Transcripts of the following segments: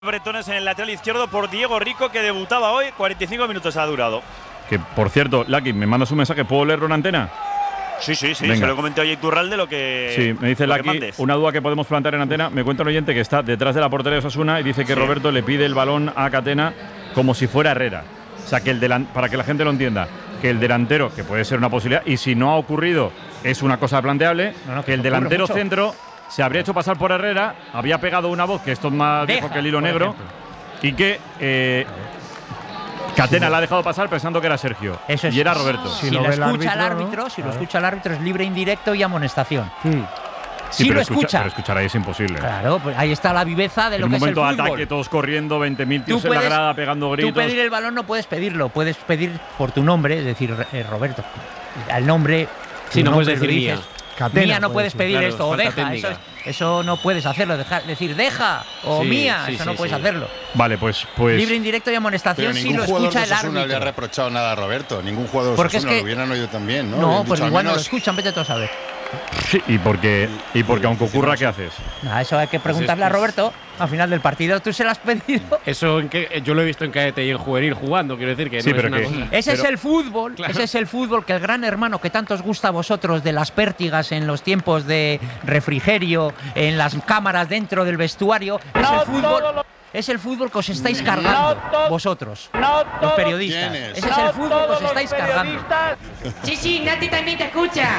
Bretones en el lateral izquierdo por Diego Rico, que debutaba hoy. 45 minutos ha durado. Que, por cierto, Lucky, me mandas un mensaje. ¿Puedo leerlo en antena? Sí. Venga. Se lo comenté hoy a Iturralde lo que. Sí, me dice Lucky, una duda que podemos plantear en antena. Me cuenta un oyente que está detrás de la portería de Osasuna y dice que Roberto le pide el balón a Catena como si fuera Herrera. O sea, que para que la gente lo entienda, que el delantero, que puede ser una posibilidad, y si no ha ocurrido, es una cosa planteable, que el delantero centro se habría hecho pasar por Herrera, había pegado una voz, que esto es más viejo que el hilo negro, y que Catena la ha dejado pasar pensando que era Sergio. Eso es, y era Roberto. Si lo escucha el árbitro, si lo escucha el árbitro es libre, indirecto y amonestación. Sí, si pero lo escucha. Pero escuchar ahí es imposible. Claro, pues ahí está la viveza de lo que es el fútbol. En un momento de ataque, todos corriendo, 20.000 tíos en la grada pegando gritos. Tú pedir el balón no puedes pedirlo, puedes pedir por tu nombre, es decir, Roberto. Al nombre. Sí, no puedes decir mía. Catena, mía no puedes pedir, claro, esto, o deja. Eso no puedes hacerlo, decir deja o mía, eso no puedes hacerlo. Vale, pues. Libre, indirecto y amonestación si lo escucha el árbitro. No le ha reprochado nada a Roberto, ningún jugador de Osasuna lo hubieran oído también, ¿no? No, pues igual no lo escuchan, vete tú a saber. Sí, y porque aunque ocurra, ¿qué haces? Eso hay que preguntarle a Roberto al final del partido. ¿Tú se lo has pedido? Eso yo lo he visto en cadete y en juvenil jugando, quiero decir que sí, no pero es una cosa. Ese es el fútbol, claro. Ese es el fútbol que el gran hermano que tanto os gusta a vosotros de las pértigas en los tiempos de refrigerio, en las cámaras dentro del vestuario, es el fútbol. Es el fútbol que os estáis cargando vosotros, los periodistas. Ese es el fútbol que os estáis cargando. Sí, Nati también te escucha.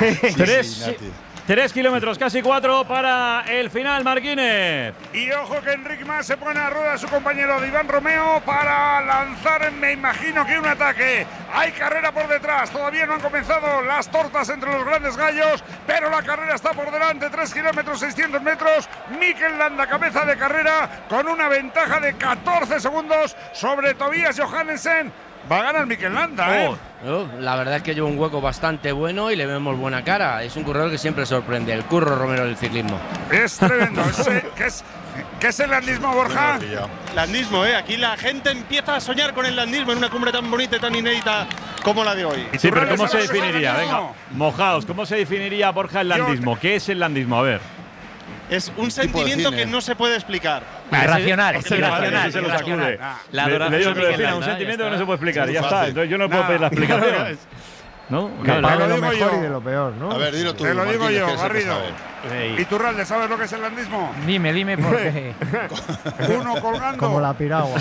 3 kilómetros, casi 4 para el final, Marquínez. Y ojo que Enrique Mas se pone a rueda a su compañero de Iván Romeo para lanzar, me imagino que un ataque. Hay carrera por detrás, todavía no han comenzado las tortas entre los grandes gallos, pero la carrera está por delante, 3 kilómetros, 600 metros. Mikel Landa, cabeza de carrera, con una ventaja de 14 segundos sobre Tobias Johannesen. Va a ganar Mikel Landa, La verdad es que lleva un hueco bastante bueno y le vemos buena cara. Es un corredor que siempre sorprende, el Curro Romero del ciclismo. Es tremendo. ¿Qué es el landismo, Borja? Landismo, aquí la gente empieza a soñar con el landismo en una cumbre tan bonita y tan inédita como la de hoy. Sí, pero ¿cómo se definiría? Venga, mojaos, ¿cómo se definiría, Borja, el landismo? ¿Qué es el landismo? A ver. Es un sentimiento que no se puede explicar. Irracional. Le digo que lo defina, un sentimiento que no se puede explicar. Ya está. Entonces yo no puedo pedir la explicación. ¿No? De lo mejor y de lo peor, ¿no? A ver, dilo tú. Te lo digo yo, Garrido. Hey. Iturralde, ¿sabes lo que es el landismo? Dime por qué. Uno colgando. Como la piragua.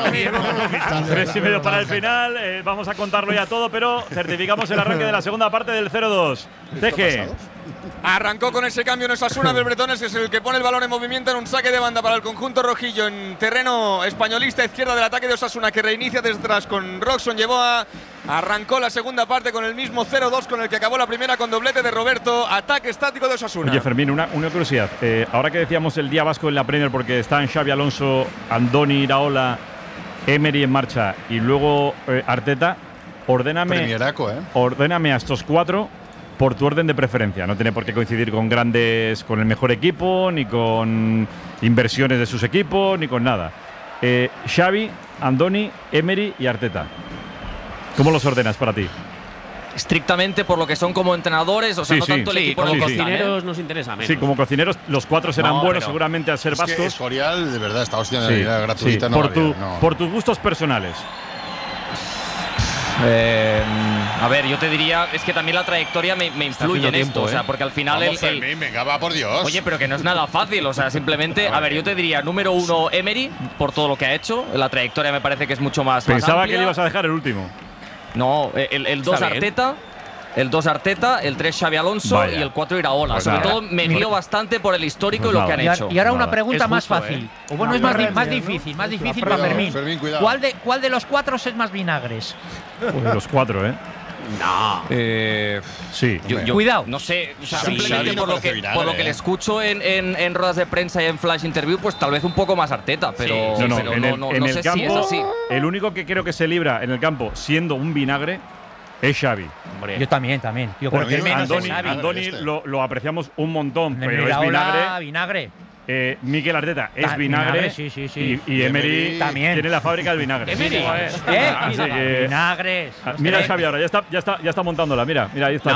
3:30 para el final. Vamos a contarlo ya todo, pero certificamos el arranque de la segunda parte del 0-2. Teje. Arrancó con ese cambio en Osasuna del Bretones, que es el que pone el balón en movimiento en un saque de banda para el conjunto rojillo en terreno españolista, izquierda del ataque de Osasuna, que reinicia desde atrás con Roxon. Arrancó la segunda parte con el mismo 0-2 con el que acabó la primera, con doblete de Roberto. Ataque estático de Osasuna. Oye, Fermín, una curiosidad. Ahora que decíamos el día vasco en la Premier, porque están Xabi Alonso, Andoni Iraola, Emery en marcha y luego Arteta, ordéname a estos 4 por tu orden de preferencia. No tiene por qué coincidir con el mejor equipo, ni con inversiones de sus equipos, ni con nada. Xavi, Andoni, Emery y Arteta. ¿Cómo los ordenas para ti? Estrictamente por lo que son como entrenadores, o sea, no tanto el equipo. Como cocineros nos interesa menos. Sí, como cocineros, los 4 serán buenos seguramente al ser vascos. Que Escorial, de verdad, esta hostia gratuita por tus gustos personales. A ver, yo te diría, es que también la trayectoria me influye en esto, o sea, porque al final venga, va, por Dios. Oye, pero que no es nada fácil, o sea, simplemente, a ver, yo te diría, número 1, Emery, por todo lo que ha hecho, la trayectoria me parece que es mucho más Pensaba amplia. que le ibas a dejar el último. No, el 2 Arteta, el 2 Arteta, el 3 Xabi Alonso y el 4 Iraola. Pues sobre todo me guío bastante por el histórico y lo que han hecho. Y ahora una pregunta más fácil. O bueno, es más difícil para Fermín. ¿Cuál de los 4 es más vinagres? Pues los 4, No. Sí. Yo, cuidado. No sé, o sea, simplemente por lo que le escucho en ruedas de prensa y en flash interview, pues tal vez un poco más Arteta, pero no sé si es así. El único que creo que se libra en el campo siendo un vinagre es Xavi. Hombre. Yo también. Yo creo que Andoni lo apreciamos un montón, pero Iraola, es vinagre. Mikel Arteta es vinagre, sí. Y Emery también tiene la fábrica del vinagre. Así que, vinagres. Mira Xavi ahora, ya está montándola. Mira, ahí está.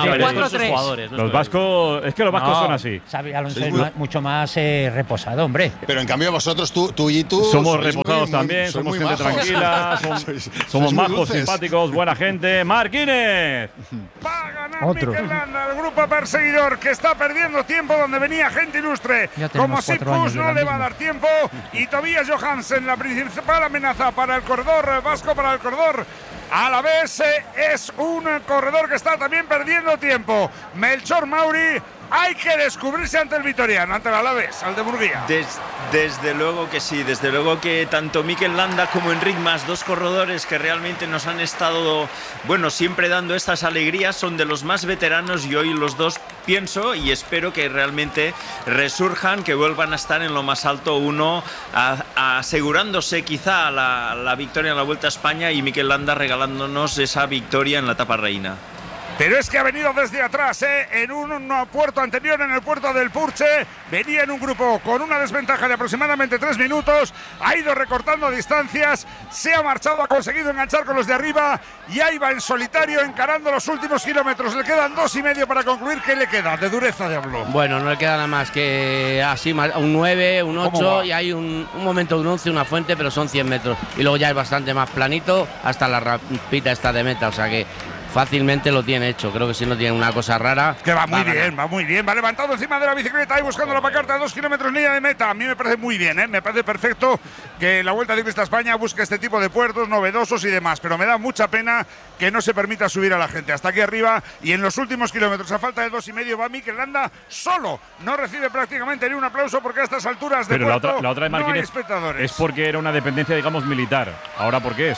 Los vascos, es que los vascos son así. Xavi Alonso es mucho más reposado, hombre. Pero en cambio vosotros, tú y tú… Somos reposados también, somos gente tranquila, somos majos, simpáticos, buena gente. Marquínez. Va a ganar Mikel Landa, el grupo perseguidor que está perdiendo tiempo donde venía gente ilustre. Como Sipkus no le va a dar tiempo. Y Tobias Johansen, la principal amenaza para el corredor vasco, para el corredor a la vez, es un corredor que está también perdiendo tiempo. Melchor Mauri. Hay que descubrirse ante el vitoriano, ante el Alavés, al de Murguía. Desde luego que sí, desde luego que tanto Mikel Landa como Enric Mas, dos corredores que realmente nos han estado, siempre dando estas alegrías, son de los más veteranos y hoy los dos pienso y espero que realmente resurjan, que vuelvan a estar en lo más alto, uno asegurándose quizá la victoria en la Vuelta a España y Mikel Landa regalándonos esa victoria en la etapa reina. Pero es que ha venido desde atrás, en un puerto anterior, en el puerto del Purche. Venía en un grupo con una desventaja de aproximadamente 3 minutos. Ha ido recortando distancias. Se ha marchado, ha conseguido enganchar con los de arriba. Y ahí va en solitario encarando los últimos kilómetros. Le quedan 2,5 para concluir. ¿Qué le queda de dureza de hablo? Bueno, no le queda nada más que así, un 9, un 8. Y hay un momento, un 11, una fuente, pero son 100 metros. Y luego ya es bastante más planito hasta la rampita esta de meta. O sea que fácilmente lo tiene hecho. Creo que si no tiene una cosa rara. Que va muy bien, va muy bien. Va levantado encima de la bicicleta y buscando la pancarta de 2 kilómetros línea de meta. A mí me parece muy bien, me parece perfecto que la Vuelta Ciclista a España busque este tipo de puertos novedosos y demás. Pero me da mucha pena que no se permita subir a la gente hasta aquí arriba. Y en los últimos kilómetros, a falta de 2,5, va Mikel Landa solo. No recibe prácticamente ni un aplauso porque a estas alturas de puerto la otra de Marquínez no hay espectadores. Es porque era una dependencia, digamos, militar. ¿Ahora por qué es?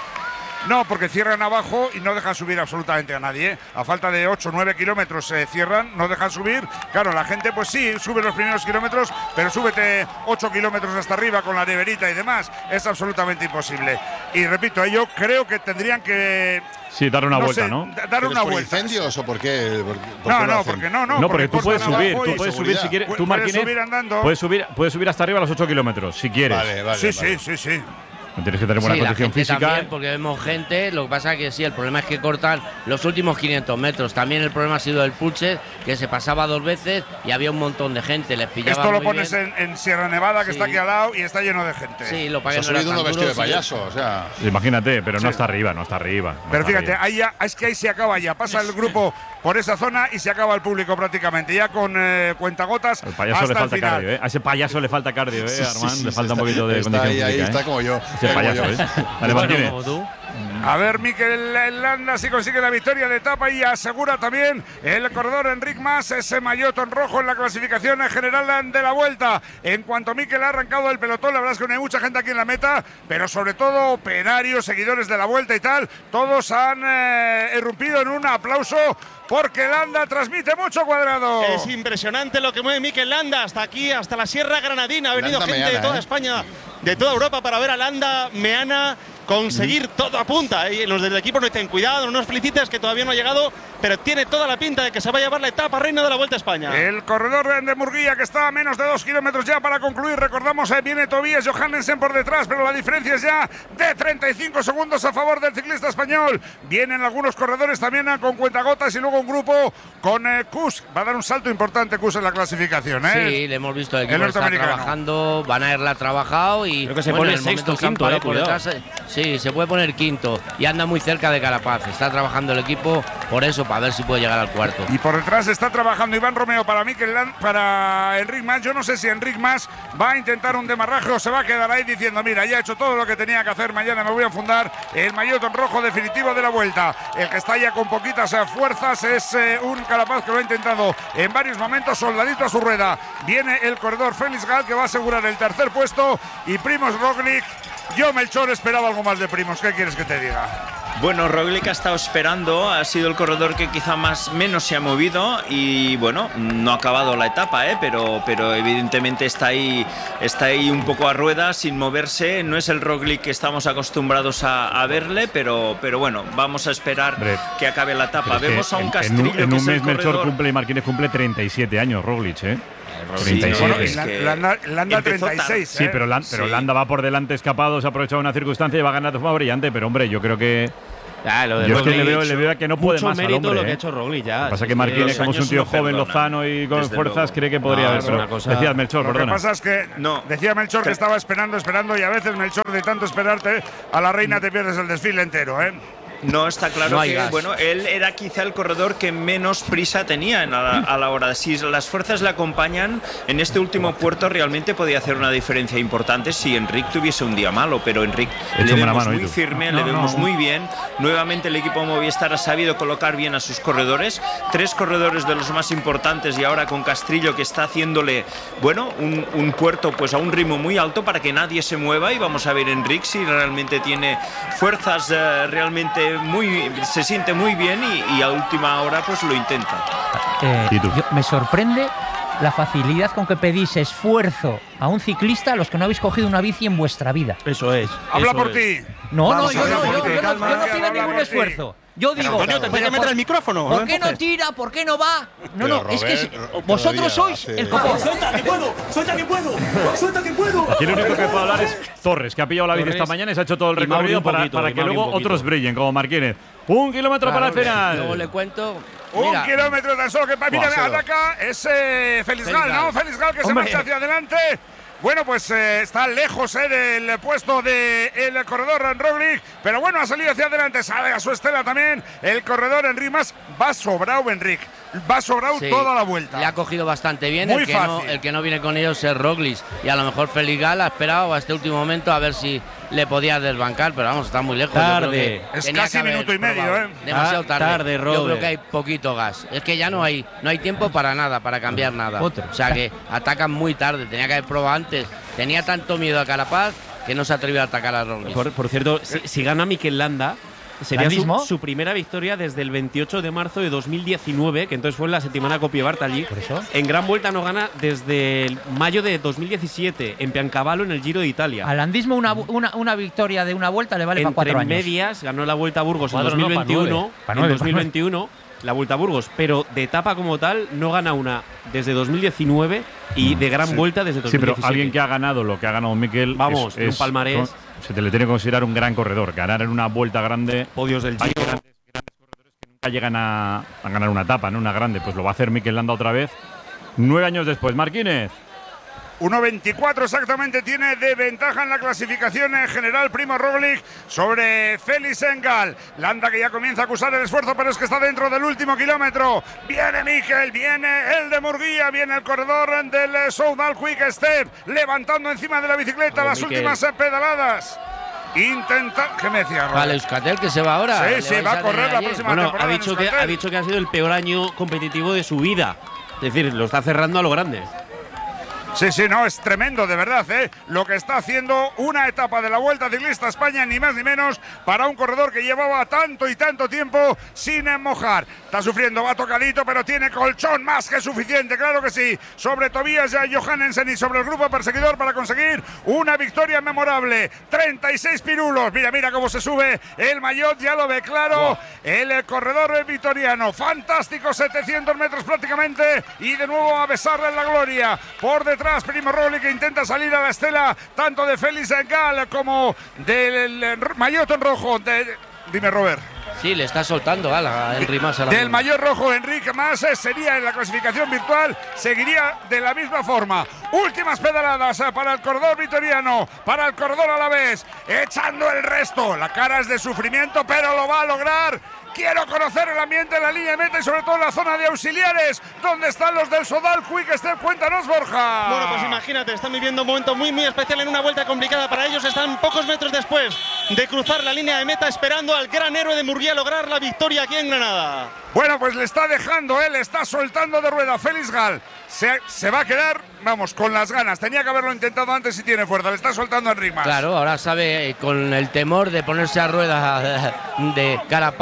No, porque cierran abajo y no dejan subir absolutamente a nadie. A falta de 8 o 9 kilómetros cierran, no dejan subir. Claro, la gente pues sí, sube los primeros kilómetros, pero súbete 8 kilómetros hasta arriba con la neverita y demás. Es absolutamente imposible. Y repito, yo creo que tendrían que… Sí, dar una vuelta, ¿no? Dar una vuelta. ¿Por incendios o por qué? No, porque tú puedes subir. Tú puedes subir si quieres. Tú, Marquínez, puedes subir hasta arriba a los 8 kilómetros, si quieres. Vale. Sí. No tienes que tener buena condición física. También, porque vemos gente, lo que pasa es que sí, el problema es que cortan los últimos 500 metros. También el problema ha sido el Pulche, que se pasaba 2 veces y había un montón de gente, les pillaba. Esto lo muy pones bien. En Sierra Nevada, que está aquí al lado, y está lleno de gente. Sí, lo pagué. Se ha subido uno vestido de payaso, o sea. Imagínate, pero no está arriba, Pero fíjate, ahí ya, es que ahí se acaba ya. Pasa el grupo por esa zona y se acaba el público prácticamente. Ya con cuentagotas. Al payaso le falta cardio, A ese payaso le falta cardio, Armand. Le falta un poquito de condición física. Ahí está como yo. Ese payaso, Vale, Martínez. A ver, Mikel Landa si consigue la victoria de etapa y asegura también el corredor Enric Mas ese maillot en rojo en la clasificación general de la Vuelta. En cuanto Mikel ha arrancado el pelotón, la verdad es que no hay mucha gente aquí en la meta, pero sobre todo operarios, seguidores de la Vuelta y tal, todos han irrumpido en un aplauso porque Landa transmite mucho, Cuadrado. Es impresionante lo que mueve Mikel Landa hasta aquí, hasta la Sierra Granadina. Ha venido gente de toda España, de toda Europa para ver a Landa, Meana, conseguir todo a punta. Y los del equipo no ten cuidado, no nos felicites que todavía no ha llegado, pero tiene toda la pinta de que se va a llevar la etapa reina de la Vuelta a España. El corredor de Murguía, que está a menos de 2 kilómetros ya para concluir. Recordamos, viene Tobias Johansen por detrás, pero la diferencia es ya de 35 segundos a favor del ciclista español. Vienen algunos corredores también con cuentagotas y luego un grupo con Kuss. Va a dar un salto importante Kuss en la clasificación. Sí, le hemos visto el equipo está trabajando, Van Aert la ha trabajado y creo que se pone sexto, quinto, sí, se puede poner quinto y anda muy cerca de Carapaz. Está trabajando el equipo por eso, para ver si puede llegar al cuarto. Y por detrás está trabajando Iván Romeo para para Enric Mas. Yo no sé si Enric Mas va a intentar un demarraje o se va a quedar ahí diciendo, mira, ya he hecho todo lo que tenía que hacer, mañana me voy a fundar el maillot en rojo definitivo de la Vuelta. El que está ya con poquitas fuerzas es un Carapaz que lo ha intentado en varios momentos, soldadito a su rueda. Viene el corredor Félix Gal, que va a asegurar el tercer puesto, y Primož Roglič. Yo, Melchor, esperaba algo más de Primož. ¿Qué quieres que te diga? Bueno, Roglič ha estado esperando, ha sido el corredor que quizá menos se ha movido y bueno, no ha acabado la etapa, pero evidentemente está ahí un poco a rueda, sin moverse. No es el Roglič que estamos acostumbrados a verle, pero bueno, vamos a esperar que acabe la etapa. Vemos a un Castrillo en un que es mes el Melchor corredor. Marquínez cumple 37 años, Roglič, Landa 36. Sí, pero Landa va por delante escapado, se ha aprovechado una circunstancia y va a ganar de forma brillante. Pero hombre, yo creo que. Lo de yo es que le veo que no puede más al hombre. Lo que ha hecho Roglic ya. Lo que pasa es que Martínez, como es un tío joven, lozano y con fuerzas, cree que podría haber. Una cosa. Decía Melchor, perdona. Lo que pasa es que decía Melchor que estaba esperando y a veces, Melchor, de tanto esperarte a la reina te pierdes el desfile entero, ¿eh? No, está claro que bueno, él era quizá el corredor que menos prisa tenía a la hora. Si las fuerzas le acompañan, en este último puerto realmente podía hacer una diferencia importante si Enric tuviese un día malo, pero Enric le vemos muy firme, le vemos muy bien. Nuevamente el equipo Movistar ha sabido colocar bien a sus corredores, 3 corredores de los más importantes y ahora con Castrillo que está haciéndole, bueno, un puerto pues a un ritmo muy alto para que nadie se mueva y vamos a ver Enric si realmente tiene fuerzas realmente se siente muy bien y a última hora pues lo intenta. Me sorprende la facilidad con que pedís esfuerzo a un ciclista a los que no habéis cogido una bici en vuestra vida. Eso es. Habla por ti. No, yo no pido ningún esfuerzo. Yo digo, Antonio, te voy a meter el micrófono. ¿Por qué no tira? ¿Por qué no va? No, es que vosotros sois el copón. ¡Suelta que puedo! Aquí lo único que puedo hablar es Torres, que ha pillado la bici esta mañana y se ha hecho todo el recorrido para que luego otros brillen, como Martínez. 1 kilómetro para el final. Luego le cuento. 1 kilómetro tan solo que mira, ataca Félix Gal, ¿no? Félix Gal que se marcha hacia adelante. Bueno, pues está lejos del puesto del corredor Roglic, pero bueno, ha salido hacia adelante, sale a su estela también el corredor Enric Mas. Va sobrado Enric, toda la vuelta. Le ha cogido bastante bien. Muy el que no viene con ellos es Roglic y a lo mejor Félix Gal ha esperado a este último momento a ver si le podía desbancar, pero vamos, está muy lejos. Tarde. Es casi minuto y medio, ¿eh? Demasiado tarde. Yo creo que hay poquito gas. Es que ya no hay tiempo para nada, para cambiar nada. O sea que atacan muy tarde, tenía que haber probado antes. Tenía tanto miedo a Carapaz que no se atrevió a atacar a Roglic. Por cierto, si gana Mikel Landa, sería su primera victoria desde el 28 de marzo de 2019, que entonces fue en la Settimana Coppi Bartali. ¿Por eso? En Gran Vuelta no gana desde el mayo de 2017, en Piancavallo, en el Giro de Italia. Al landismo una victoria de una vuelta le vale para 4 años. Entre medias ganó la Vuelta a Burgos en 2021. La Vuelta a Burgos, pero de etapa como tal no gana una desde 2019 y de Gran Vuelta desde 2017. Sí, pero alguien que ha ganado lo que ha ganado Mikel, vamos, un palmarés. Se te le tiene que considerar un gran corredor. Ganar en una vuelta grande. Podios del Giro. Hay grandes corredores que nunca llegan a ganar una etapa, ¿no? Una grande. Pues lo va a hacer Mikel Landa otra vez. 9 años después. Martínez. 1.24 exactamente tiene de ventaja en la clasificación general Primo Roglic sobre Félix Gal. Landa que ya comienza a acusar el esfuerzo, pero es que está dentro del último kilómetro. Viene Mikel, viene el de Murguía, viene el corredor del Soudal Quick Step, levantando encima de la bicicleta las últimas pedaladas. Intenta. ¿Qué me decía, Robert? Vale, Euskaltel, que se va ahora. Sí, va a correr la próxima temporada. Ha dicho que ha sido el peor año competitivo de su vida. Es decir, lo está cerrando a lo grande. Sí, no, es tremendo, de verdad, lo que está haciendo una etapa de la Vuelta Ciclista a España, ni más ni menos, para un corredor que llevaba tanto y tanto tiempo sin mojar. Está sufriendo, va tocadito, pero tiene colchón más que suficiente, claro que sí, sobre Tobias Johannesen y sobre el grupo perseguidor para conseguir una victoria memorable. 36 pirulos, mira cómo se sube el maillot, ya lo ve claro, el corredor vitoriano, fantástico, 700 metros prácticamente, y de nuevo a besarle en la gloria, por detrás Primo Roglic que intenta salir a la estela tanto de Félix Gal como del maillot en rojo. Dime, Robert. Sí, le está soltando a Enric Mas. Del maillot rojo Enric Mas sería en la clasificación virtual, seguiría de la misma forma. Últimas pedaladas para el corredor vitoriano, para el corredor alavés, echando el resto. La cara es de sufrimiento, pero lo va a lograr. Quiero conocer el ambiente en la línea de meta y sobre todo en la zona de auxiliares, donde están los del Soudal Quick Step. Cuéntanos, Borja. Bueno, pues imagínate, están viviendo un momento muy especial en una vuelta complicada para ellos. Están pocos metros después de cruzar la línea de meta, esperando al gran héroe de Murguía lograr la victoria aquí en Granada. Bueno, pues le está dejando, le está soltando de rueda Félix Gal. Se va a quedar, vamos, con las ganas. Tenía que haberlo intentado antes si tiene fuerza. Le está soltando a Enric Mas. Claro, ahora sabe, con el temor de ponerse a rueda de Carapaz,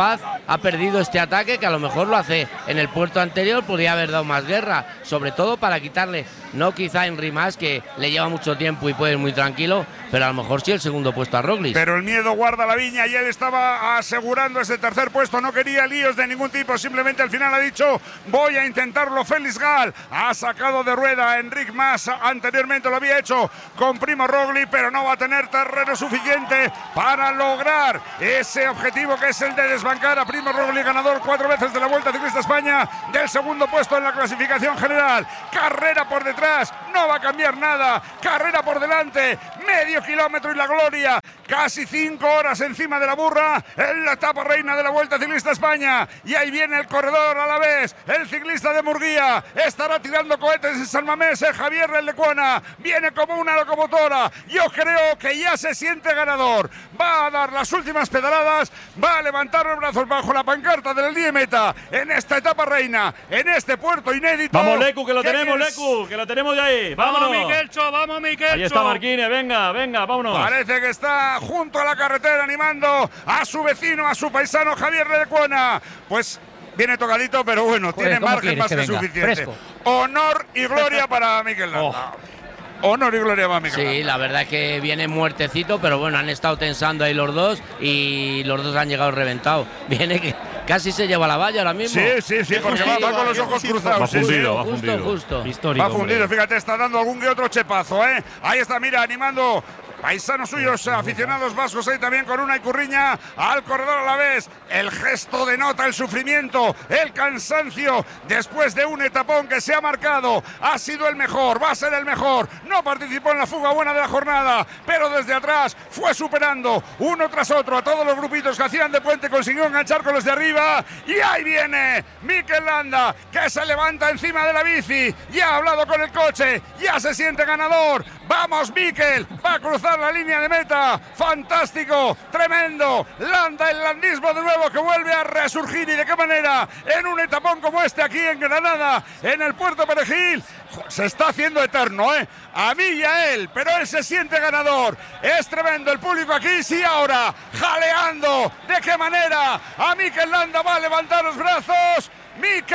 ha perdido este ataque, que a lo mejor lo hace en el puerto anterior, podría haber dado más guerra, sobre todo para quitarle, no quizá Henry Mas, que le lleva mucho tiempo y puede ir muy tranquilo, pero a lo mejor sí el segundo puesto a Roglic. Pero el miedo guarda la viña y él estaba asegurando ese tercer puesto, no quería líos de ningún tipo, simplemente al final ha dicho voy a intentarlo. Felix Gal ha sacado de rueda a Enric Mas, anteriormente lo había hecho con Primo Roglic, pero no va a tener terreno suficiente para lograr ese objetivo que es el de desbancar a Primo Roglic, ganador 4 veces de la Vuelta Ciclista España, del segundo puesto en la clasificación general. Carrera por detrás, no va a cambiar nada, carrera por delante, medio kilómetro y la gloria, casi 5 horas encima de la burra en la etapa reina de la Vuelta Ciclista España. Y ahí viene el corredor a la vez, el ciclista de Murguía, estará tirando cohetes en San Mamés, Javier Lecuona, viene como una locomotora, yo creo que ya se siente ganador, va a dar las últimas pedaladas, va a levantar los brazos bajo la pancarta del día de meta en esta etapa reina, en este puerto inédito. Vamos Lecu, que lo tenemos, Lecu, que lo tenemos ya ahí. Vamos Miquelcho, vamos Miquelcho. Ahí está Marquines, venga, vámonos. Parece que está junto a la carretera animando a su vecino, a su paisano Javier Lecuona. Pues viene tocadito, pero bueno, tiene margen más que suficiente. Fresco. Honor y gloria para Mikel Landa. Honor y gloria para Mikel Landa. Sí, la verdad es que viene muertecito, pero bueno, han estado tensando ahí los dos y los dos han llegado reventados. Viene que casi se lleva la valla ahora mismo. Sí, porque va con los ojos cruzados. Va fundido. Justo. Histórico, va fundido, fíjate, está dando algún que otro chepazo, ¿eh? Ahí está, mira, animando paisanos suyos, aficionados vascos ahí también con una Icurriña al corredor a la vez. El gesto denota el sufrimiento, el cansancio después de un etapón que se ha marcado. Ha sido el mejor, va a ser el mejor. No participó en la fuga buena de la jornada, pero desde atrás fue superando uno tras otro a todos los grupitos que hacían de puente. Consiguió enganchar con los de arriba y ahí viene Mikel Landa, que se levanta encima de la bici. Ya ha hablado con el coche, ya se siente ganador. Vamos Mikel, va a cruzar la línea de meta, fantástico, tremendo, Landa, el landismo de nuevo que vuelve a resurgir, y de qué manera, en un etapón como este aquí en Granada, en el Puerto Perejil. Se está haciendo eterno, a mí y a él, pero él se siente ganador. Es tremendo el público aquí, sí, ahora, jaleando, de qué manera, a Mikel Landa va a levantar los brazos, Mikel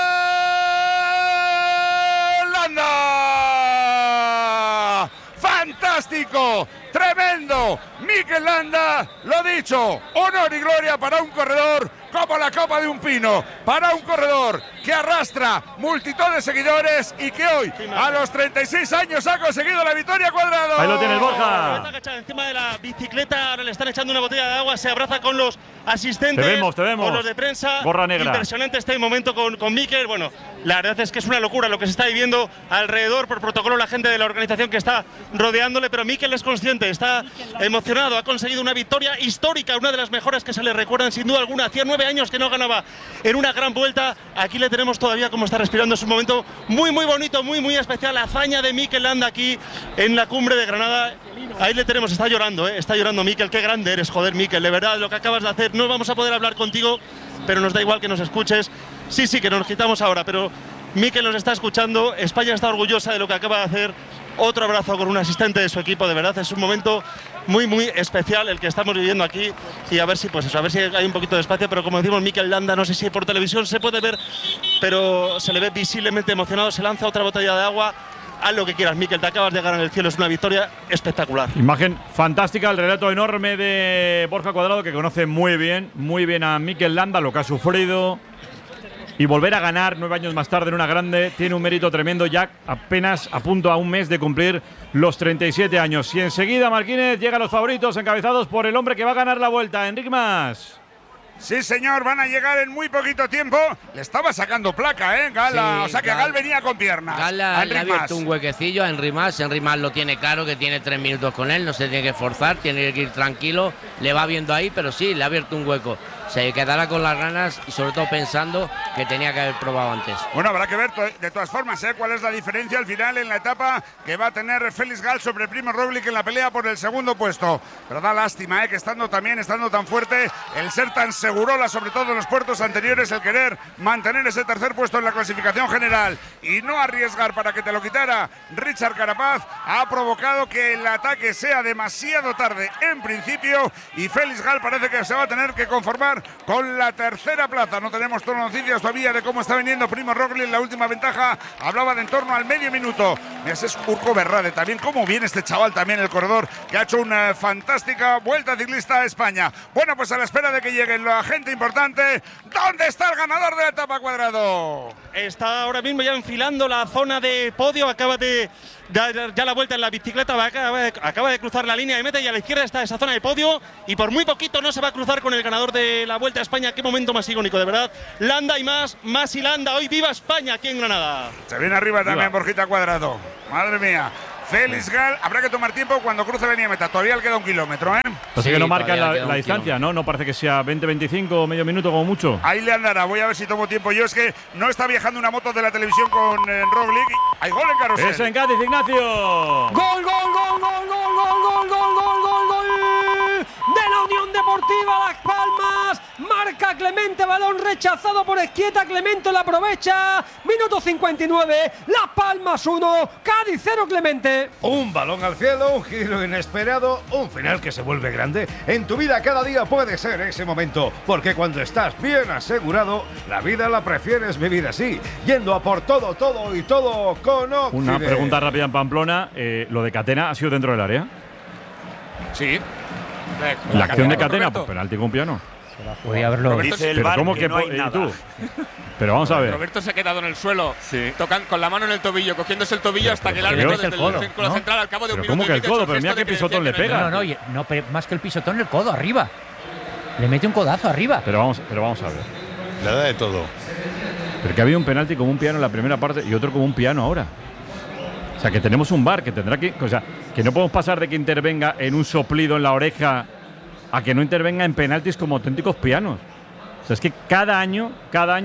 Landa. ¡Fantástico! ¡Tremendo! Mikel Landa, lo dicho, honor y gloria para un corredor como la copa de un pino, para un corredor que arrastra multitud de seguidores y que hoy, a los 36 años, ha conseguido la victoria. Cuadrado. Ahí lo tienes, Borja. Está agachado encima de la bicicleta, ahora le están echando una botella de agua, se abraza con los asistentes, te vemos. Con los de prensa. Gorra negra. Impresionante este momento con Mikel. Bueno, la verdad es que es una locura lo que se está viviendo alrededor, por protocolo, la gente de la organización que está rodeándole, pero Mikel es consciente, está emocionado, ha conseguido una victoria histórica, una de las mejores que se le recuerdan sin duda alguna. Hacía 9 años que no ganaba en una gran vuelta. Aquí le tenemos todavía como está respirando. Es un momento muy bonito, muy especial. La hazaña de Mikel Landa aquí en la cumbre de Granada. Ahí le tenemos, está llorando Mikel. Qué grande eres, joder, Mikel, de verdad, lo que acabas de hacer. No vamos a poder hablar contigo, pero nos da igual que nos escuches. Sí, que nos quitamos ahora, pero Mikel nos está escuchando. España está orgullosa de lo que acaba de hacer. Otro abrazo con un asistente de su equipo, de verdad, es un momento muy especial el que estamos viviendo aquí, y a ver si hay un poquito de espacio, pero como decimos, Mikel Landa, no sé si por televisión se puede ver, pero se le ve visiblemente emocionado, se lanza otra botella de agua. Haz lo que quieras, Mikel, te acabas de ganar el cielo, es una victoria espectacular. Imagen fantástica, el relato enorme de Borja Cuadrado, que conoce muy bien a Mikel Landa, lo que ha sufrido. Y volver a ganar 9 años más tarde en una grande tiene un mérito tremendo, ya apenas a punto, a un mes de cumplir los 37 años. Y enseguida, Marquínez, llegan los favoritos encabezados por el hombre que va a ganar la Vuelta, Enric Mas. Sí, señor, van a llegar en muy poquito tiempo. Le estaba sacando placa, Gal. Sí, o sea que Gal venía con piernas. Gal le ha abierto un huequecillo a Enric Mas. Enric Mas lo tiene claro, que tiene 3 minutos con él, no se tiene que forzar, tiene que ir tranquilo. Le va viendo ahí, pero sí, le ha abierto un hueco. Se quedará con las ganas y sobre todo pensando que tenía que haber probado antes. Bueno, habrá que ver de todas formas cuál es la diferencia al final en la etapa que va a tener Felix Gal sobre Primo Roglic en la pelea por el segundo puesto. Pero da lástima que estando tan fuerte, el ser tan segurola, sobre todo en los puertos anteriores, el querer mantener ese tercer puesto en la clasificación general y no arriesgar para que te lo quitara Richard Carapaz, ha provocado que el ataque sea demasiado tarde en principio, y Felix Gal parece que se va a tener que conformar quedar con la tercera plaza. No tenemos todas las noticias todavía de cómo está viniendo Primo Roglic. La última ventaja hablaba de en torno al medio minuto. Ese es Urco Berrade también. Cómo viene este chaval también, el corredor, que ha hecho una fantástica vuelta ciclista a España. Bueno, pues a la espera de que llegue la gente importante. ¿Dónde está el ganador de la etapa, Cuadrado? Está ahora mismo ya enfilando la zona de podio. Acaba de dar ya la vuelta en la bicicleta. Acaba de cruzar la línea de meta y a la izquierda está esa zona de podio. Y por muy poquito no se va a cruzar con el ganador de la Vuelta a España. Qué momento más icónico, de verdad. Landa y más y Landa. Hoy viva España aquí en Granada. Se viene arriba también Borjita Cuadrado. Madre mía. Félix Gal, habrá que tomar tiempo cuando cruce la línea de meta. Todavía le queda 1 kilómetro, ¿eh? Así que no marca la distancia, ¿no? No parece que sea 20-25 o medio minuto como mucho. Ahí le andará. Voy a ver si tomo tiempo. Yo es que no está viajando una moto de la televisión con Roglic. Hay gol en carrusel. Es en Cádiz, Ignacio. Gol, gol, gol, gol, gol, gol, gol, gol, gol, gol, gol de la Unión Deportiva Las Palmas. Marca Clemente, balón rechazado por Ezquieta. Clemente la aprovecha. Minuto 59. Las Palmas 1, Cádiz 0, Clemente. Un balón al cielo, un giro inesperado, un final que se vuelve grande. En tu vida cada día puede ser ese momento, porque cuando estás bien asegurado, la vida la prefieres vivir así, yendo a por todo, todo y todo con Occident. Una pregunta rápida en Pamplona. ¿Lo de Catena ha sido dentro del área? Sí. La acción de Catena, pues penalti con Piano. Podría haberlo. Dice el pero VAR ¿cómo que que no hay ¿y nada? tú? Pero vamos a ver. Roberto se ha quedado en el suelo, con la mano en el tobillo, cogiéndose el tobillo hasta que el árbitro desde el círculo central al cabo de un minuto. ¿Cómo que el codo? Pero mira qué pisotón le pega. No, pero más que el pisotón, el codo arriba. Le mete un codazo arriba. Pero vamos a ver. Le da de todo. Pero que había un penalti como un Piano en la primera parte y otro como un Piano ahora. O sea, que tenemos un VAR que tendrá que… O sea, que no podemos pasar de que intervenga en un soplido en la oreja a que no intervenga en penaltis como auténticos pianos. O sea, es que cada año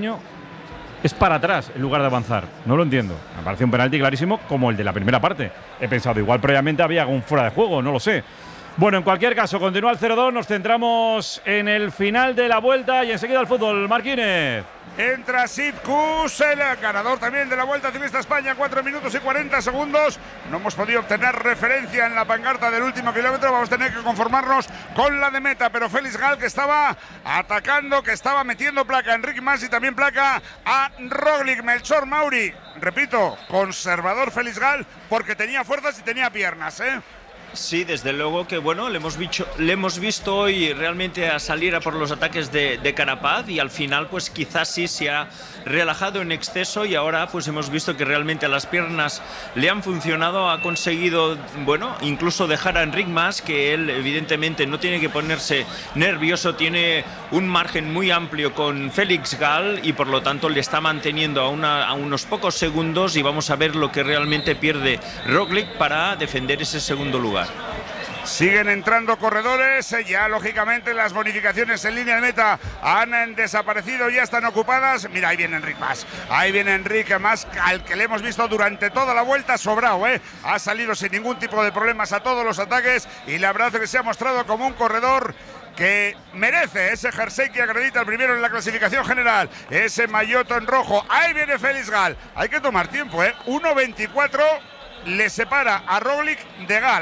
es para atrás en lugar de avanzar. No lo entiendo. Me parece un penalti clarísimo como el de la primera parte. He pensado, igual previamente había algún fuera de juego, no lo sé. Bueno, en cualquier caso, continúa el 0-2. Nos centramos en el final de la vuelta y enseguida el fútbol. Marquínez. Entra Sid Kuss, el ganador también de la Vuelta Ciclista España, 4 minutos y 40 segundos. No hemos podido obtener referencia en la pancarta del último kilómetro. Vamos a tener que conformarnos con la de meta. Pero Félix Gal, que estaba atacando, que estaba metiendo placa a Enric Mas y también placa a Roglic. Melchor Mauri, repito, conservador Félix Gal, porque tenía fuerzas y tenía piernas, ¿eh? Sí, desde luego que bueno, le hemos visto hoy realmente a salir a por los ataques de Carapaz y al final pues quizás sí se ha relajado en exceso y ahora pues hemos visto que realmente las piernas le han funcionado, ha conseguido, bueno, incluso dejar a Enric Mas, que él evidentemente no tiene que ponerse nervioso, tiene un margen muy amplio con Félix Gal y por lo tanto le está manteniendo a unos pocos segundos y vamos a ver lo que realmente pierde Roglic para defender ese segundo lugar. Siguen entrando corredores, ya lógicamente las bonificaciones en línea de meta han desaparecido, ya están ocupadas. Mira, ahí viene Enric Mas, ahí viene Enric Mas, al que le hemos visto durante toda la vuelta sobrado, ha salido sin ningún tipo de problemas a todos los ataques y la verdad es que se ha mostrado como un corredor que merece ese jersey que acredita el primero en la clasificación general, ese maillot en rojo. Ahí viene Félix Gal, hay que tomar tiempo, 1.24 le separa a Roglic de Gal,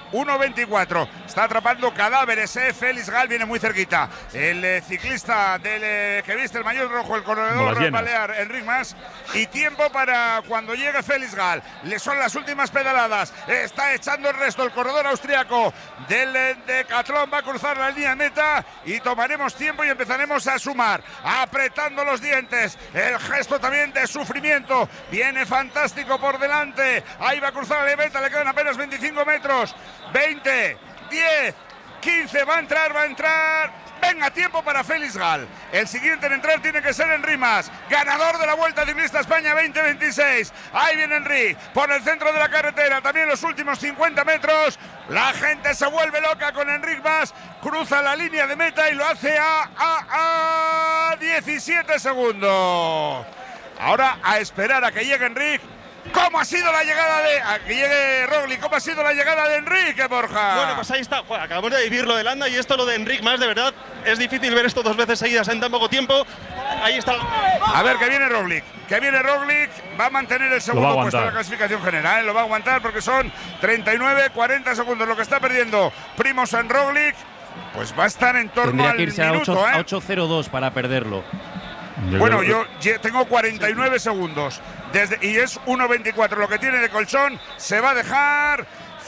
1.24. Está atrapando cadáveres, Félix Gal viene muy cerquita. El ciclista que viste el maillot rojo, el corredor balear, Enric Mas. Y tiempo para cuando llegue Félix Gal. Le son las últimas pedaladas. Está echando el resto el corredor austriaco del Decathlon. Va a cruzar la línea de meta y tomaremos tiempo y empezaremos a sumar. Apretando los dientes. El gesto también de sufrimiento. Viene fantástico por delante. Ahí va a cruzar la meta. Le quedan apenas 25 metros. 20, 10, 15, va a entrar. Venga, tiempo para Félix Gal. El siguiente en entrar tiene que ser Enric Mas, ganador de la Vuelta Ciclista España 2026. Ahí viene Enric, por el centro de la carretera, también los últimos 50 metros. La gente se vuelve loca con Enric Mas, cruza la línea de meta y lo hace a 17 segundos. Ahora a esperar a que llegue Enric. ¿Cómo ha sido la llegada que llegue Roglic? ¿Cómo ha sido la llegada de Enrique, Borja? Bueno, pues ahí está. Acabamos de vivir lo de Landa y esto lo de Enric Mas, de verdad. Es difícil ver esto 2 veces seguidas en tan poco tiempo. Ahí está. A ver, que viene Roglic. Va a mantener el segundo puesto en la clasificación general. Lo va a aguantar porque son 39, 40 segundos lo que está perdiendo Primož Roglic. Pues va a estar en torno Tendría al que irse minuto, a 8:02 para perderlo. Bueno, yo tengo 49 segundos. Y es 1.24 lo que tiene de colchón. Se va a dejar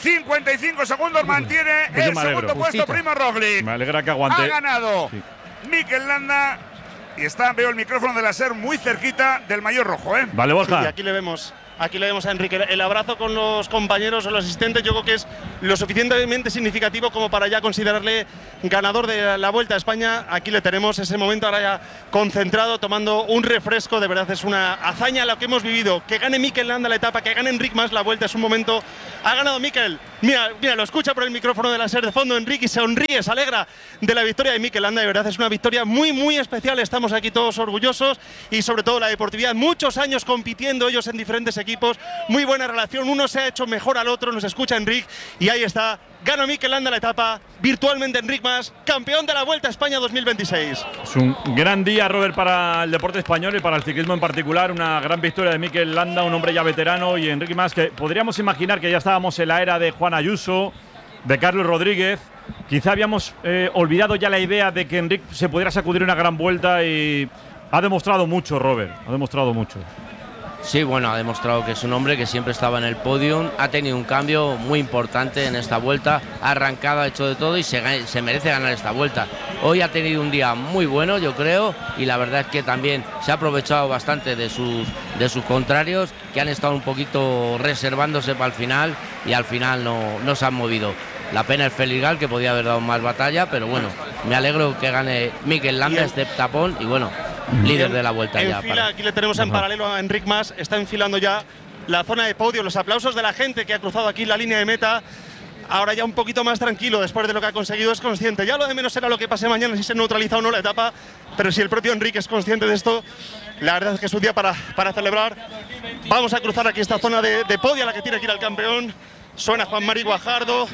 55 segundos. Mantiene pues el segundo puesto Primo Roglic. Me alegra que aguante. Ha ganado Mikel Landa. Y veo el micrófono de la SER muy cerquita del maillot rojo, ¿eh? Vale, Borja. Sí, aquí le vemos a Enrique. El abrazo con los compañeros o los asistentes yo creo que es lo suficientemente significativo como para ya considerarle ganador de la Vuelta a España. Aquí le tenemos ese momento ahora ya concentrado, tomando un refresco. De verdad es una hazaña lo que hemos vivido. Que gane Mikel Landa la etapa, que gane Enric Mas la Vuelta, es un momento. Ha ganado Mikel. Mira, lo escucha por el micrófono de la SER de fondo. Enrique se sonríe, se alegra de la victoria de Mikel Landa. De verdad es una victoria muy, muy especial. Estamos aquí todos orgullosos y sobre todo la deportividad. Muchos años compitiendo ellos en diferentes equipos. Muy buena relación. Uno se ha hecho mejor al otro. Nos escucha Enric y ahí está. Gana Mikel Landa la etapa. Virtualmente Enric Mas, campeón de la Vuelta a España 2026. Es un gran día, Robert, para el deporte español y para el ciclismo en particular. Una gran victoria de Mikel Landa, un hombre ya veterano, y Enric Mas, que podríamos imaginar que ya estábamos en la era de Juan Ayuso, de Carlos Rodríguez. Quizá habíamos olvidado ya la idea de que Enric se pudiera sacudir una gran vuelta y ha demostrado mucho, Robert. Ha demostrado mucho. Sí, bueno, ha demostrado que es un hombre que siempre estaba en el podium, ha tenido un cambio muy importante en esta vuelta, ha arrancado, ha hecho de todo y se merece ganar esta vuelta. Hoy ha tenido un día muy bueno, yo creo, y la verdad es que también se ha aprovechado bastante de sus contrarios, que han estado un poquito reservándose para el final y al final no se han movido. La pena es Felix Gall, que podía haber dado más batalla, pero bueno, me alegro que gane Mikel Landa este tapón y bueno, líder de la vuelta ya. Aquí le tenemos en paralelo a Enric Mas, está enfilando ya la zona de podio, los aplausos de la gente que ha cruzado aquí la línea de meta. Ahora ya un poquito más tranquilo después de lo que ha conseguido, es consciente. Ya lo de menos será lo que pase mañana, si se neutraliza o no la etapa, pero si el propio Enric es consciente de esto, la verdad es que es un día para celebrar. Vamos a cruzar aquí esta zona de podio a la que tiene que ir el campeón. Suena Juan Mari Guajardo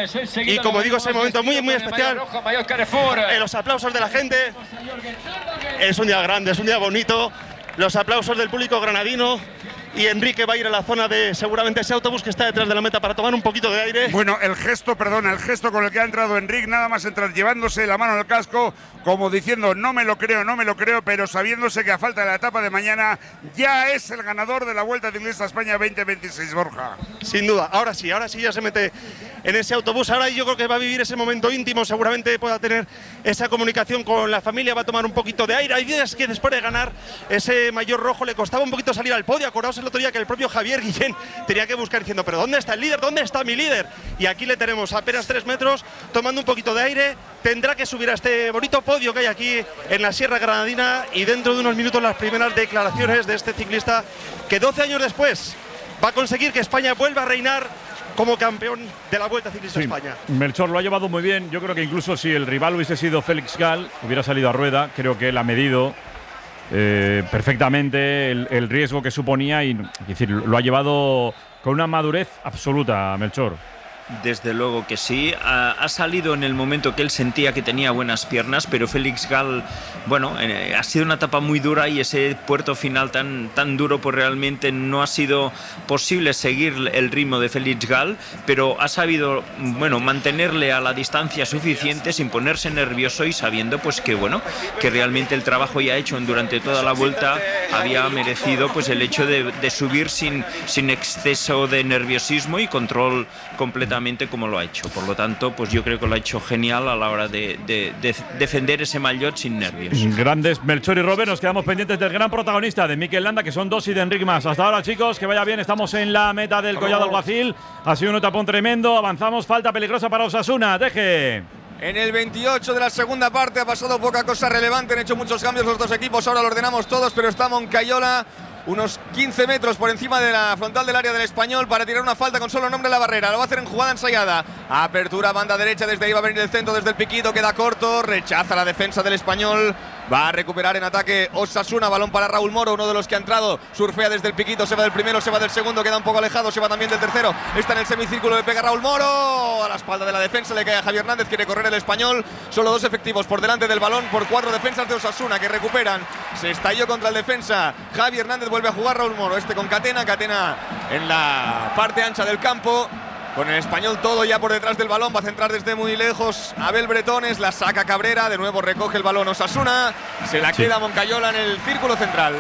y como digo, es un momento muy, muy especial. Los aplausos de la gente. Es un día grande, es un día bonito. Los aplausos del público granadino. Y Enrique va a ir a la zona de seguramente ese autobús que está detrás de la meta para tomar un poquito de aire. Bueno, el gesto con el que ha entrado Enric, nada más entrar llevándose la mano al casco, como diciendo no me lo creo, pero sabiéndose que a falta de la etapa de mañana ya es el ganador de la Vuelta Ciclista España 2026, Borja. Sin duda, ahora sí ya se mete en ese autobús. Ahora yo creo que va a vivir ese momento íntimo, seguramente pueda tener esa comunicación con la familia, va a tomar un poquito de aire. Hay días que después de ganar ese maillot rojo le costaba un poquito salir al podio. Acordaos el otro día que el propio Javier Guillén tenía que buscar diciendo, pero ¿dónde está el líder? ¿Dónde está mi líder? Y aquí le tenemos apenas 3 metros, tomando un poquito de aire. Tendrá que subir a este bonito podio que hay aquí en la Sierra Granadina y dentro de unos minutos las primeras declaraciones de este ciclista que 12 años después va a conseguir que España vuelva a reinar como campeón de la Vuelta Ciclista España. Melchor lo ha llevado muy bien. Yo creo que incluso si el rival hubiese sido Felix Gall, hubiera salido a rueda. Creo que él ha medido perfectamente el riesgo que suponía y es decir, lo ha llevado con una madurez absoluta, Melchor. Desde luego que sí, ha salido en el momento que él sentía que tenía buenas piernas, pero Felix Gall, bueno, ha sido una etapa muy dura y ese puerto final tan duro, pues realmente no ha sido posible seguir el ritmo de Felix Gall, pero ha sabido, bueno, mantenerle a la distancia suficiente sin ponerse nervioso y sabiendo pues que, bueno, que realmente el trabajo ya hecho durante toda la vuelta había merecido pues el hecho de subir sin exceso de nerviosismo y control completamente como lo ha hecho. Por lo tanto, pues yo creo que lo ha hecho genial a la hora de defender ese maillot sin nervios. Grandes Melchor y Robert, nos quedamos pendientes del gran protagonista de Mikel Landa, que son 2 y de Enric Mas. Hasta ahora, chicos, que vaya bien, estamos en la meta del Collado Alguacil. Ha sido un etapón tremendo, avanzamos, falta peligrosa para Osasuna. Deje. En el 28 de la segunda parte ha pasado poca cosa relevante, han hecho muchos cambios los dos equipos, ahora lo ordenamos todos, pero está Moncayola unos 15 metros por encima de la frontal del área del Español para tirar una falta con solo nombre en la barrera. Lo va a hacer en jugada ensayada. Apertura, banda derecha, desde ahí va a venir el centro, desde el piquito, queda corto, rechaza la defensa del Español. Va a recuperar en ataque Osasuna, balón para Raúl Moro, uno de los que ha entrado, surfea desde el piquito, se va del primero, se va del segundo, queda un poco alejado, se va también del tercero, está en el semicírculo, le pega Raúl Moro, a la espalda de la defensa, le cae a Javier Hernández, quiere correr el Español, solo 2 efectivos por delante del balón, por 4 defensas de Osasuna que recuperan, se estalló contra el defensa, Javier Hernández vuelve a jugar Raúl Moro, con Catena en la parte ancha del campo. Con el Español todo ya por detrás del balón, va a centrar desde muy lejos Abel Bretones, la saca Cabrera, de nuevo recoge el balón Osasuna, se la queda Moncayola en el círculo central.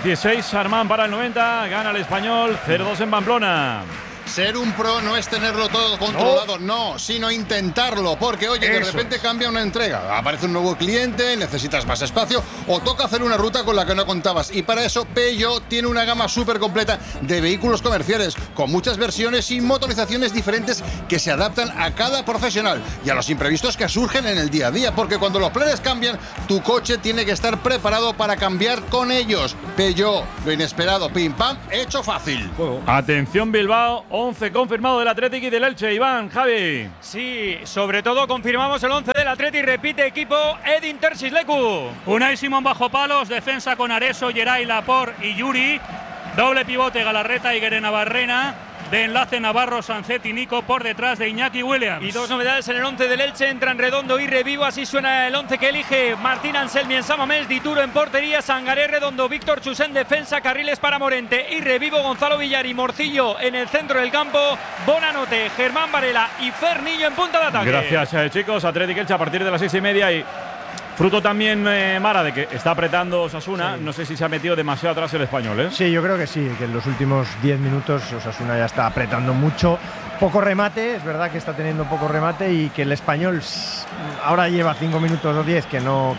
16 Armán para el 90, gana el Español, 0-2 en Pamplona. Ser un pro no es tenerlo todo controlado, no, sino intentarlo, porque oye, de repente cambia una entrega, aparece un nuevo cliente, necesitas más espacio o toca hacer una ruta con la que no contabas, y para eso Peugeot tiene una gama súper completa de vehículos comerciales con muchas versiones y motorizaciones diferentes que se adaptan a cada profesional y a los imprevistos que surgen en el día a día, porque cuando los planes cambian, tu coche tiene que estar preparado para cambiar con ellos. Peugeot, lo inesperado, pim pam, hecho fácil. Atención Bilbao, 11 confirmado del Athletic y del Elche. Iván, Javi. Sí, sobre todo confirmamos el 11 del Athletic, repite equipo Edin Terzic Leku. Unai Simón bajo palos, defensa con Areso, Geray, Laporte y Yuri. Doble pivote Galarreta y Guerena Barrena. De enlace Navarro, Sancet y Nico por detrás de Iñaki Williams. Y dos novedades en el 11 del Elche, entran Redondo y Revivo, así suena el 11 que elige Martín Anselmi en Samamés, Dituro en portería, Sangaré, Redondo, Víctor Chus en defensa, carriles para Morente y Revivo, Gonzalo Villar y Morcillo en el centro del campo, Bonanote, Germán Varela y Fernillo en punta de ataque. Gracias chicos, Athletic Elche a partir de las 6:30 y fruto también, Mara, de que está apretando Osasuna. Sí. No sé si se ha metido demasiado atrás el Español, ¿eh? Sí, yo creo que sí, que en los últimos 10 minutos Osasuna ya está apretando mucho. Poco remate, es verdad que está teniendo poco remate y que el Español ahora lleva 5 minutos o 10 que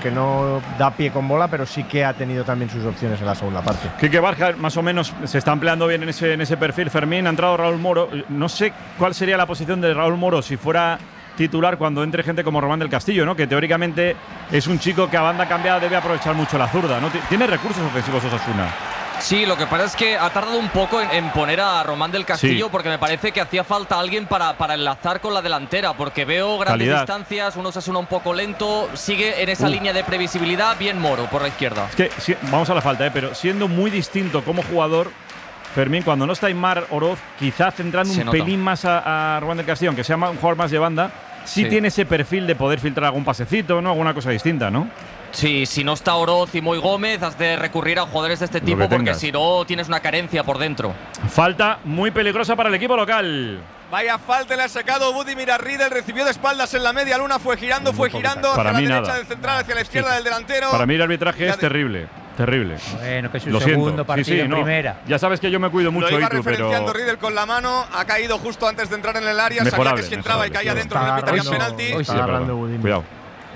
no da pie con bola, pero sí que ha tenido también sus opciones en la segunda parte. Quique Barja más o menos se está empleando bien en ese perfil. Fermín, ha entrado Raúl Moro. No sé cuál sería la posición de Raúl Moro si fuera titular cuando entre gente como Román del Castillo, ¿no? Que teóricamente es un chico que a banda cambiada debe aprovechar mucho la zurda, ¿no? Tiene recursos ofensivos Osasuna. Sí, lo que pasa es que ha tardado un poco en poner a Román del Castillo, sí, porque me parece que hacía falta alguien para enlazar con la delantera, porque veo grandes distancias, un Osasuna un poco lento, sigue en esa línea de previsibilidad, bien Moro por la izquierda. Es que sí, vamos a la falta, pero siendo muy distinto como jugador, Fermín, cuando no está Aimar Oroz, quizá centrando un pelín más a Román del Castillo, aunque sea un jugador más de banda, sí tiene ese perfil de poder filtrar algún pasecito, ¿no? Alguna cosa distinta, ¿no? Sí, si no está Oroz y Moy Gómez, has de recurrir a jugadores de este tipo porque si no tienes una carencia por dentro. Falta muy peligrosa para el equipo local. Vaya falta le ha sacado Budimir a Riedel, recibió de espaldas en la media luna, fue girando para hacia mí la derecha del central, hacia la izquierda del delantero. Para mí el arbitraje es terrible. Terrible. Bueno, que es su segundo partido en primera. Ya sabes que yo me cuido mucho, lo iba Itu, referenciando Riedel con la mano, ha caído justo antes de entrar en el área, sabía que si entraba y caía dentro no le pitarían penalti. Cuidado.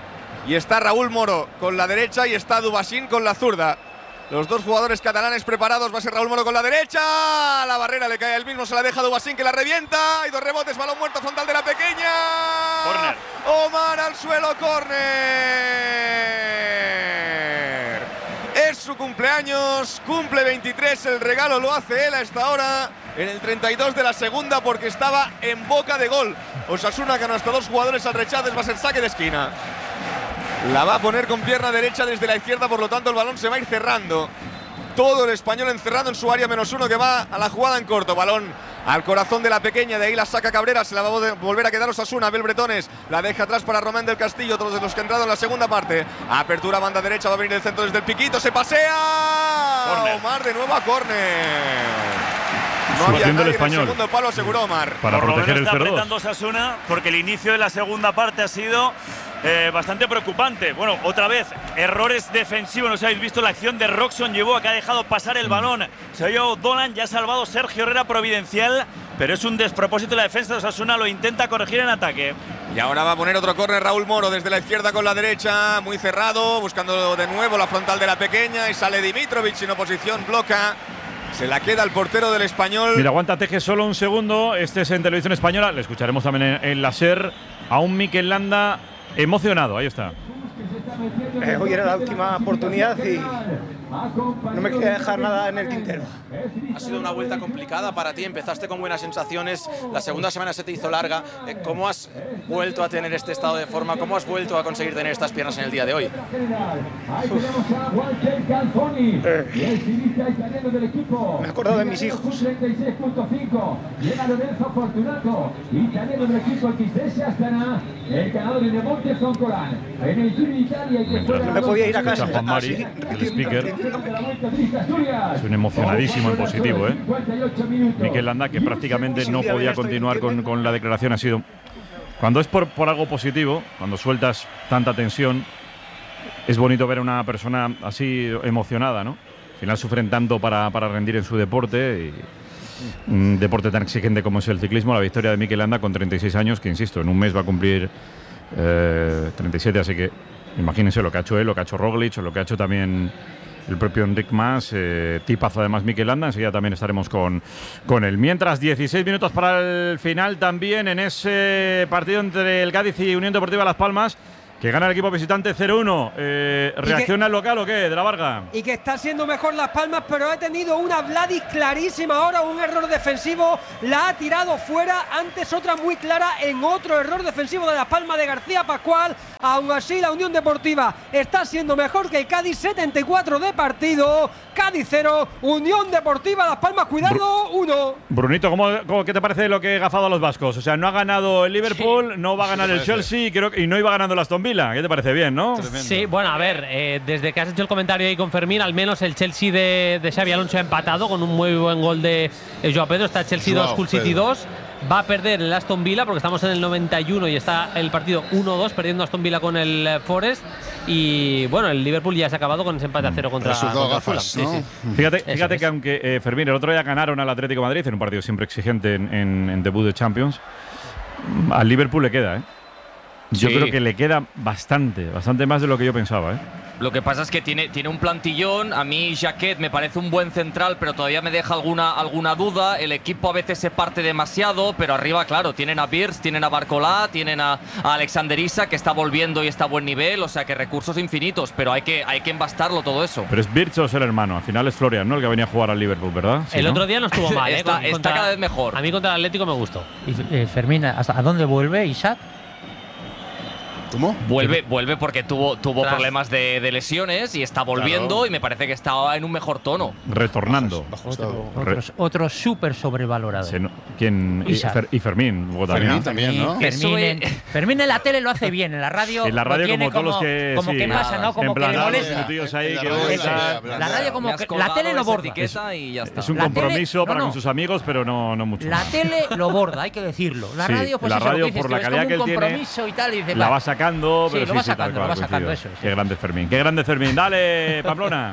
Y está Raúl Moro con la derecha y está Dubasín con la zurda. Los dos jugadores catalanes preparados, va a ser Raúl Moro con la derecha. La barrera le cae al mismo, se la deja Dubasín que la revienta. Hay dos rebotes, balón muerto frontal de la pequeña. Corner. Omar al suelo, córner. Es su cumpleaños, cumple 23, el regalo lo hace él a esta hora, en el 32 de la segunda, porque estaba en boca de gol. Osasuna ganó hasta dos jugadores al rechazo, va a ser saque de esquina. La va a poner con pierna derecha desde la izquierda, por lo tanto el balón se va a ir cerrando. Todo el Español encerrado en su área, menos uno que va a la jugada en corto. Balón al corazón de la pequeña, de ahí la saca Cabrera, se la va a volver a quedar Osasuna. Abel Bretones la deja atrás para Román del Castillo, todos de los que han entrado en la segunda parte. Apertura banda derecha, va a venir el centro desde el piquito, se pasea. Omar de nuevo a córner. No había nadie en el segundo palo, aseguró Omar. Para proteger el está apretando Osasuna porque el inicio de la segunda parte ha sido bastante preocupante. Bueno, otra vez, errores defensivos. No sé si habéis visto la acción de Roxon Yeboah, que ha dejado pasar el balón. Se ha ido Dolan, ya ha salvado Sergio Herrera providencial, pero es un despropósito la defensa de Osasuna, lo intenta corregir en ataque. Y ahora va a poner otro córner Raúl Moro desde la izquierda con la derecha, muy cerrado, buscando de nuevo la frontal de la pequeña, y sale Dimitrovic en oposición, bloca. Se la queda el portero del Español. Mira, aguanta Teje solo un segundo. Este es en Televisión Española. Le escucharemos también en la SER a un Mikel Landa emocionado. Ahí está. Hoy era la última oportunidad y no me quería dejar nada en el tintero. Ha sido una vuelta complicada para ti, empezaste con buenas sensaciones, la segunda semana se te hizo larga. ¿Cómo has vuelto a tener este estado de forma? ¿Cómo has vuelto a conseguir tener estas piernas en el día de hoy? Me acuerdo de mis hijos. No me podía ir a casa. Juan Mari, el speaker. Es un emocionadísimo en positivo, ¿eh? Mikel Landa, que prácticamente no podía continuar con la declaración. Ha sido… Cuando es por algo positivo, cuando sueltas tanta tensión, es bonito ver a una persona así emocionada, ¿no? Al final sufren tanto para rendir en su deporte, y un deporte tan exigente como es el ciclismo. La victoria de Mikel Landa con 36 años, que insisto, en un mes va a cumplir 37, así que imagínense lo que ha hecho él, lo que ha hecho Roglic, o lo que ha hecho también el propio Enric Mas, tipazo además Mikel Landa. Enseguida también estaremos con él. Mientras, 16 minutos para el final también en ese partido entre el Cádiz y Unión Deportiva Las Palmas, que gana el equipo visitante 0-1. ¿Reacciona el local o qué, de la Varga? Y que está siendo mejor Las Palmas, pero ha tenido una Vladis clarísima ahora, un error defensivo, la ha tirado fuera. Antes otra muy clara en otro error defensivo de Las Palmas de García Pascual. Aún así, la Unión Deportiva está siendo mejor que el Cádiz. 74 de partido, Cádiz 0, Unión Deportiva Las Palmas, cuidado, 1. Brunito, ¿qué te parece lo que ha gafado a los vascos? O sea, no ha ganado el Liverpool, no va a ganar el Chelsea, y no iba ganando el Aston Villa. ¿Qué te parece? Bien, ¿no? Tremendo. Sí, bueno, a ver, desde que has hecho el comentario ahí con Fermín, al menos el Chelsea de Xabi Alonso ha empatado con un muy buen gol de Joao Pedro. Está Chelsea 2, Hull City 2. Va a perder el Aston Villa porque estamos en el 91 y está el partido 1-2, perdiendo Aston Villa con el Forest. Y bueno, el Liverpool ya se ha acabado con ese empate a 0 contra Fulham. Sí, sí. Fíjate que aunque Fermín, el otro día ganaron al Atlético de Madrid en un partido siempre exigente en debut de Champions, al Liverpool le queda, ¿eh? Yo creo que le queda bastante más de lo que yo pensaba, ¿eh? Lo que pasa es que tiene un plantillón. A mí Jacquet me parece un buen central, pero todavía me deja alguna duda. El equipo a veces se parte demasiado, pero arriba, claro, tienen a Birz, tienen a Barcolá, tienen a Alexander Isak, que está volviendo y está a buen nivel. O sea, que recursos infinitos, pero hay que embastarlo todo eso. Pero es Birz o es el hermano. Al final es Florian, ¿no? El que venía a jugar al Liverpool, ¿verdad? Sí, el otro día no estuvo mal, ¿eh? Está cada vez mejor. A mí contra el Atlético me gustó. Y Fermín, ¿a dónde vuelve Isak? ¿Cómo? Vuelve porque tuvo problemas de lesiones y está volviendo, y me parece que está en un mejor tono. Retornando. Otro súper sobrevalorado. ¿Quién? Y Fermín. Fermín también, ¿no? Fermín en la tele lo hace bien, en la radio. En la radio como todos los que… Como que pasa, ¿no? Como que le molesta. La radio como que… La tele lo borda. Y ya está. Es un compromiso para con sus amigos, pero no mucho. La tele lo borda, hay que decirlo. La radio, pues la radio por la calidad que él tiene, la va sacando, pero lo va sacando, eso. Qué grande Fermín. Dale, Pamplona.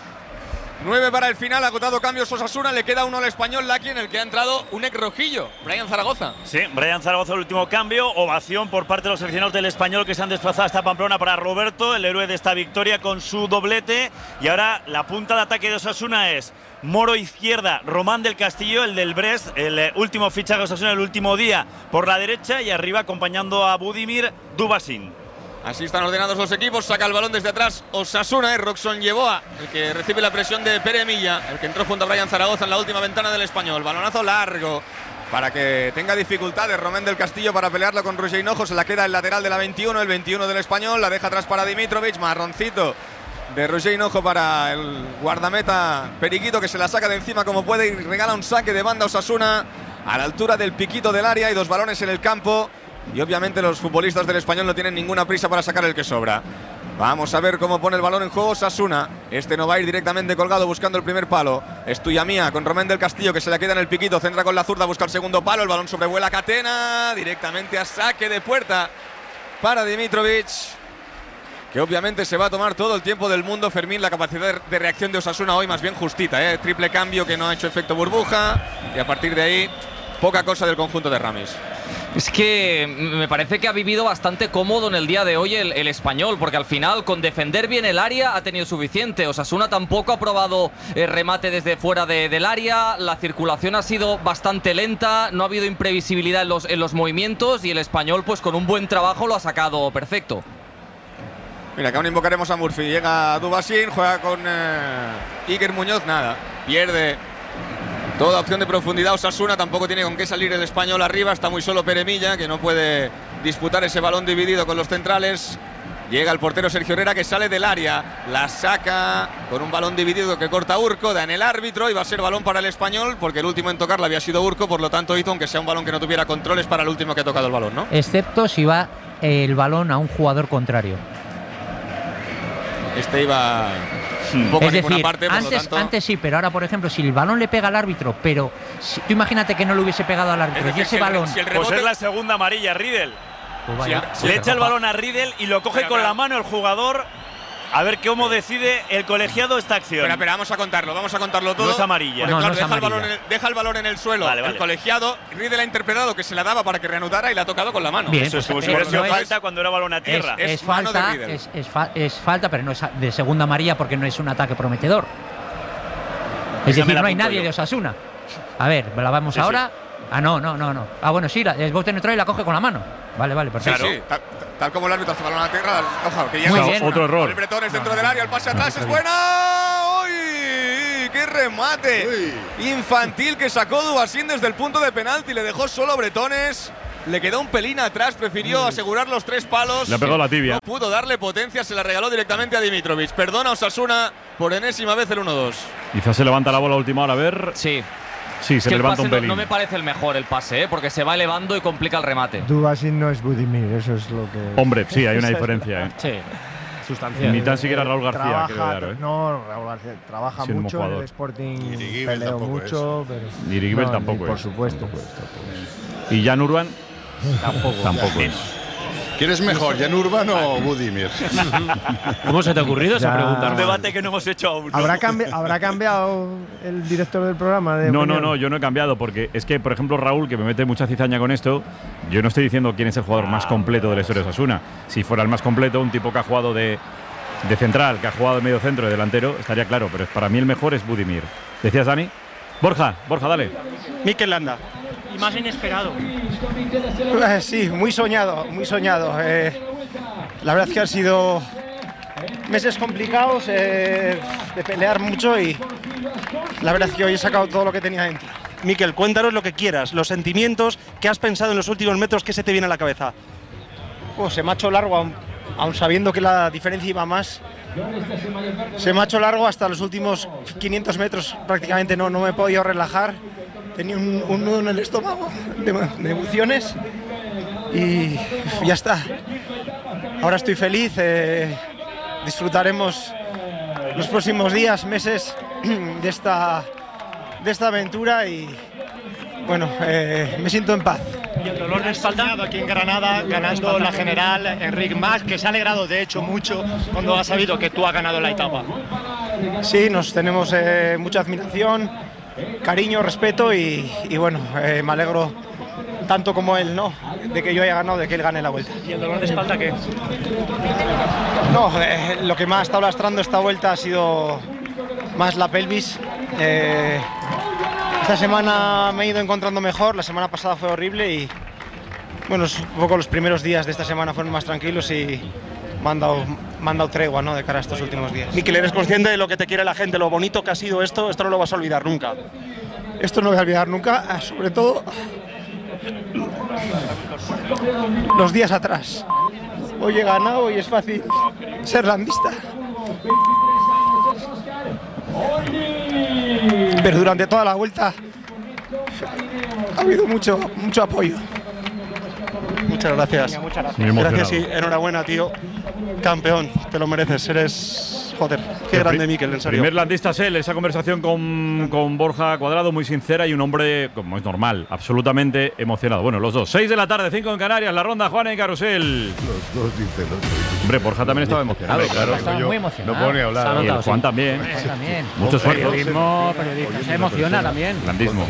9 para el final, agotado cambios Osasuna, le queda uno al Español Laki, en el que ha entrado un ex rojillo, Brian Zaragoza. Sí, Brian Zaragoza, el último cambio, ovación por parte de los aficionados del Español que se han desplazado hasta Pamplona para Roberto, el héroe de esta victoria con su doblete. Y ahora la punta de ataque de Osasuna es Moro izquierda, Román del Castillo, el del Brest, el último fichaje de Osasuna el último día por la derecha, y arriba acompañando a Budimir, Dubasin. Así están ordenados los equipos, saca el balón desde atrás Osasuna, Roxon Yeboah, el que recibe la presión de Pere Milla, el que entró junto a Brian Zaragoza en la última ventana del Español. Balonazo largo para que tenga dificultades Román del Castillo para pelearlo con Roger Hinojo. Se la queda el lateral de la 21, el 21 del Español, la deja atrás para Dimitrovic, marroncito de Roger Hinojo para el guardameta Periquito, que se la saca de encima como puede y regala un saque de banda a Osasuna a la altura del piquito del área. Y 2 balones en el campo. Y obviamente los futbolistas del Español no tienen ninguna prisa para sacar el que sobra. Vamos a ver cómo pone el balón en juego Osasuna. Este no va a ir directamente colgado buscando el primer palo. Es tuya mía con Román del Castillo, que se la queda en el piquito. Centra con la zurda, busca el segundo palo. El balón sobrevuela Catena. Directamente a saque de puerta para Dimitrovic, que obviamente se va a tomar todo el tiempo del mundo. Fermín, la capacidad de reacción de Osasuna hoy más bien justita, triple cambio que no ha hecho efecto burbuja. Y a partir de ahí, poca cosa del conjunto de Ramis. Es que me parece que ha vivido bastante cómodo en el día de hoy el Español, porque al final con defender bien el área ha tenido suficiente. Osasuna tampoco ha probado remate desde fuera del área, la circulación ha sido bastante lenta, no ha habido imprevisibilidad en los movimientos, y el Español pues con un buen trabajo lo ha sacado perfecto. Mira, que aún invocaremos a Murphy. Llega Dubasin, juega con Iker Muñoz, nada, pierde toda opción de profundidad Osasuna. Tampoco tiene con qué salir el Español arriba, está muy solo Pere Milla, que no puede disputar ese balón dividido con los centrales. Llega el portero Sergio Herrera, que sale del área, la saca con un balón dividido que corta Urco, da en el árbitro, y va a ser balón para el Español, porque el último en tocarla había sido Urco. Por lo tanto, hizo, aunque sea un balón que no tuviera controles, para el último que ha tocado el balón, ¿no? Excepto si va el balón a un jugador contrario. Este iba un poco es a ninguna decir, parte, por lo tanto… antes sí, pero ahora, por ejemplo, si el balón le pega al árbitro, pero tú imagínate que no le hubiese pegado al árbitro, y ese balón… Pues es la segunda amarilla, Riedel. Pues le echa el balón a Riedel y lo coge con la mano el jugador. A ver cómo decide el colegiado esta acción. Espera, vamos a contarlo todo. No es amarilla. Porque, claro, no es amarilla. deja el balón en el suelo. Vale. El colegiado, Riedel ha interpretado que se la daba para que reanudara y la ha tocado con la mano. Bien, eso es como si hubiera sido falta cuando era balón a tierra. Es falta, es falta, pero no es de segunda amarilla porque no es un ataque prometedor. Es decir, no hay nadie de Osasuna. A ver, la vamos ahora. Sí. Ah, no. Ah, bueno, sí, es bote neutral y la coge con la mano. Vale, perfecto. Sí. Tal como el árbitro hace balón a tierra, ojo, que muy bien. Otro error. El Bretones dentro del área, el pase atrás es buena. ¡Uy! ¡Qué remate! Infantil que sacó Dubasín desde el punto de penalti, le dejó solo Bretones. Le quedó un pelín atrás, prefirió asegurar los 3 palos. Le ha pegado la tibia. No pudo darle potencia, se la regaló directamente a Dimitrovic. Perdona Osasuna por enésima vez el 1-2. Quizás se levanta la bola a última hora, a ver. Sí. Sí, se levanta un pelín. No me parece el mejor el pase, porque se va elevando y complica el remate. Dubasín no es Budimir, eso es lo que… Hombre, sí, hay una diferencia. Sí, sustancial. Ni tan siquiera Raúl García, creo. No, Raúl García trabaja mucho en el Sporting, peleó mucho. Pero Irigibel tampoco es. Por supuesto. ¿Y Jan Urban? Tampoco es. ¿Quién es mejor, Jan Urban o Budimir? ¿Cómo se te ha ocurrido esa pregunta? Un debate que no hemos hecho aún. ¿Habrá cambiado el director del programa? No, yo no he cambiado, porque es que, por ejemplo, Raúl, que me mete mucha cizaña con esto, yo no estoy diciendo quién es el jugador más completo de la historia de Osasuna. Si fuera el más completo, un tipo que ha jugado de central, que ha jugado de medio centro, de delantero, estaría claro, pero para mí el mejor es Budimir. ¿Decías, Dani? Borja, dale. Mikel Landa. Y más inesperado. Sí, muy soñado. La verdad es que han sido meses complicados, de pelear mucho, y la verdad es que hoy he sacado todo lo que tenía dentro. Mikel, cuéntanos lo que quieras, los sentimientos, ¿qué has pensado en los últimos metros? ¿Qué se te viene a la cabeza? Se me ha hecho largo, aún sabiendo que la diferencia iba más. Se me ha hecho largo hasta los últimos 500 metros, prácticamente no me he podido relajar. Tenía un nudo en el estómago de emociones y ya está. Ahora estoy feliz, disfrutaremos los próximos días, meses de esta aventura y bueno, me siento en paz. Y el dolor de espalda aquí en Granada, ganando la general, Enric Mas, que se ha alegrado de hecho mucho cuando ha sabido que tú has ganado la etapa. Sí, nos tenemos mucha admiración, cariño, respeto y bueno, me alegro tanto como él, ¿no? De que yo haya ganado, de que él gane la vuelta. ¿Y el dolor de espalda qué? No, lo que más ha estado lastrando esta vuelta ha sido más la pelvis. Esta semana me he ido encontrando mejor, la semana pasada fue horrible y bueno, un poco los primeros días de esta semana fueron más tranquilos y me han dado tregua, ¿no?, de cara a estos últimos días. Mikel, ¿eres consciente de lo que te quiere la gente, lo bonito que ha sido esto? Esto no lo vas a olvidar nunca. Esto no voy a olvidar nunca, sobre todo los días atrás. Hoy he ganado y es fácil ser landista. Pero durante toda la vuelta ha habido mucho apoyo. Muchas gracias. Venga, muchas gracias. Gracias y enhorabuena, tío. Campeón, te lo mereces. Eres, joder, qué grande, Mikel, en serio. Primer landista es él, esa conversación con Borja Cuadrado, muy sincera y un hombre, como es normal, absolutamente emocionado. Bueno, los dos. 6 de la tarde, 5 en Canarias, la ronda Juana y Carusel. Los dos, dice el otro. Hombre, Borja también estaba emocionado, claro. Estaba muy emocionado. No puedo ni hablar. Y el Juan también. También. Mucho esfuerzo. Periodismo, se emociona también. Landismo.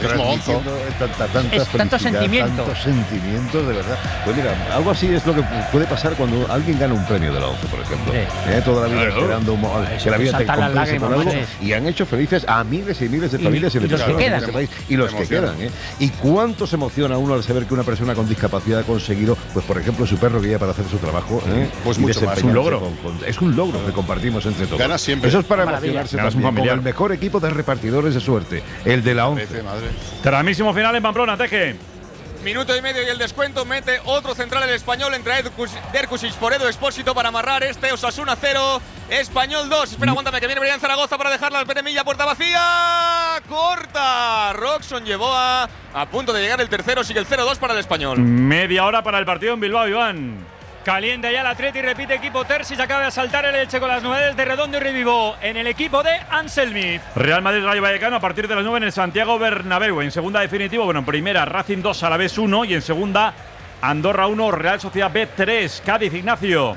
Tanto sentimiento. Tanto sentimiento, de verdad. Pues mira, algo así es lo que puede pasar cuando alguien gana un premio de la ONCE, por ejemplo. Toda la vida esperando que la vida te compense con algo, y han hecho felices a miles y miles de familias y los que quedan. Este país, y los que quedan. Y cuánto se emociona uno al saber que una persona con discapacidad ha conseguido, pues por ejemplo, su perro guía para hacer su trabajo. Pues mucho más. Es un logro. Es un logro que compartimos entre todos. Gana siempre. Eso es para emocionarse también, con el mejor equipo de repartidores de suerte, el de la ONCE. Tramísimo final en Pamplona, Teje. Minuto y medio y el descuento, mete otro central el Español entre Derkusic por Edu Expósito para amarrar este Osasuna 0, Español 2. Espera, aguántame que viene Brian Zaragoza para dejarla al Peremilla, puerta vacía, corta. Roxon llevó a punto de llegar el tercero, sigue el 0-2 para el Español. Media hora para el partido en Bilbao, Iván. Calienta ya el Atleti, repite equipo Terzi, acaba de saltar el Elche con las novedades de Redondo y Revivó en el equipo de Anselmi. Real Madrid Rayo Vallecano a partir de las 9 en el Santiago Bernabéu. En segunda definitivo, bueno, en primera Racing 2, Alavés 1 y en segunda Andorra 1, Real Sociedad B 3. Cádiz, Ignacio.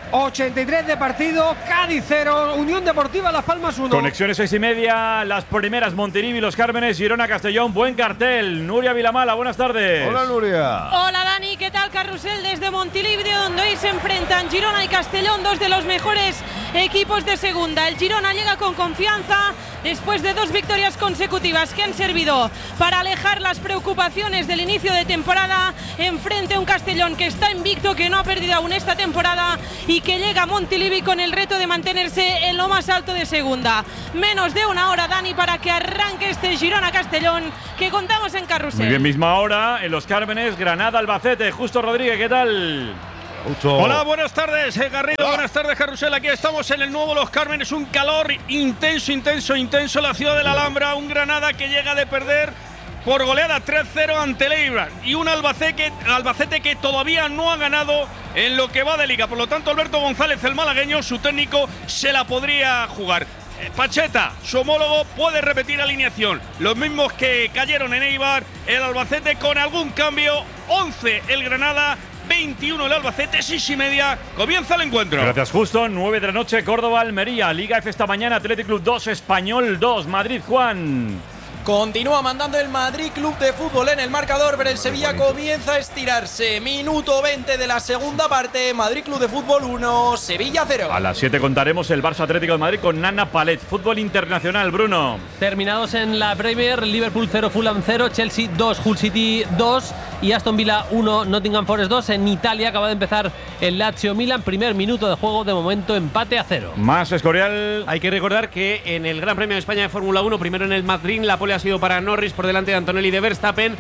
83 de partido, Cádiz 0, Unión Deportiva Las Palmas 1. Conexiones 6:30, las primeras Montilivi, Los Cármenes, Girona, Castellón, buen cartel. Nuria Vilamala, buenas tardes. Hola Nuria. Hola Dani, ¿qué tal? Carrusel desde Montilivi, donde hoy se enfrentan Girona y Castellón, dos de los mejores equipos de segunda. El Girona llega con confianza después de 2 victorias consecutivas que han servido para alejar las preocupaciones del inicio de temporada, enfrente a un Castellón que está invicto, que no ha perdido aún esta temporada y que llega a Montilivi con el reto de mantenerse en lo más alto de segunda. Menos de una hora, Dani, para que arranque este Girona-Castellón que contamos en Carrusel. Muy bien, misma hora en Los Cármenes, Granada-Albacete. Justo Rodríguez, ¿qué tal? Hola, buenas tardes, Garrido, buenas tardes, Carrusel. Aquí estamos en el nuevo Los Cármenes, un calor intenso en la ciudad de la Alhambra, un Granada que llega de perder por goleada 3-0 ante el Eibar y un Albacete que todavía no ha ganado en lo que va de liga. Por lo tanto, Alberto González, el malagueño, su técnico, se la podría jugar. Pacheta, su homólogo, puede repetir alineación. Los mismos que cayeron en Eibar, el Albacete con algún cambio. 11 el Granada, 21 el Albacete, 6:30, comienza el encuentro. Gracias, Justo. 9 de la noche, Córdoba, Almería. Liga F esta mañana, Athletic Club 2, Español 2, Madrid, Juan. Continúa mandando el Madrid Club de Fútbol en el marcador, pero el Sevilla comienza a estirarse. Minuto 20 de la segunda parte, Madrid Club de Fútbol 1, Sevilla 0. A las 7 contaremos el Barça Atlético de Madrid con Nana Palet. Fútbol internacional, Bruno. Terminados en la Premier, Liverpool 0, Fulham 0, Chelsea 2, Hull City 2 y Aston Villa 1, Nottingham Forest 2. En Italia acaba de empezar el Lazio Milan, primer minuto de juego, de momento empate a 0. Más Escorial. Hay que recordar que en el Gran Premio de España de Fórmula 1, primero en el Madrid, la pole ha sido para Norris por delante de Antonelli de Verstappen.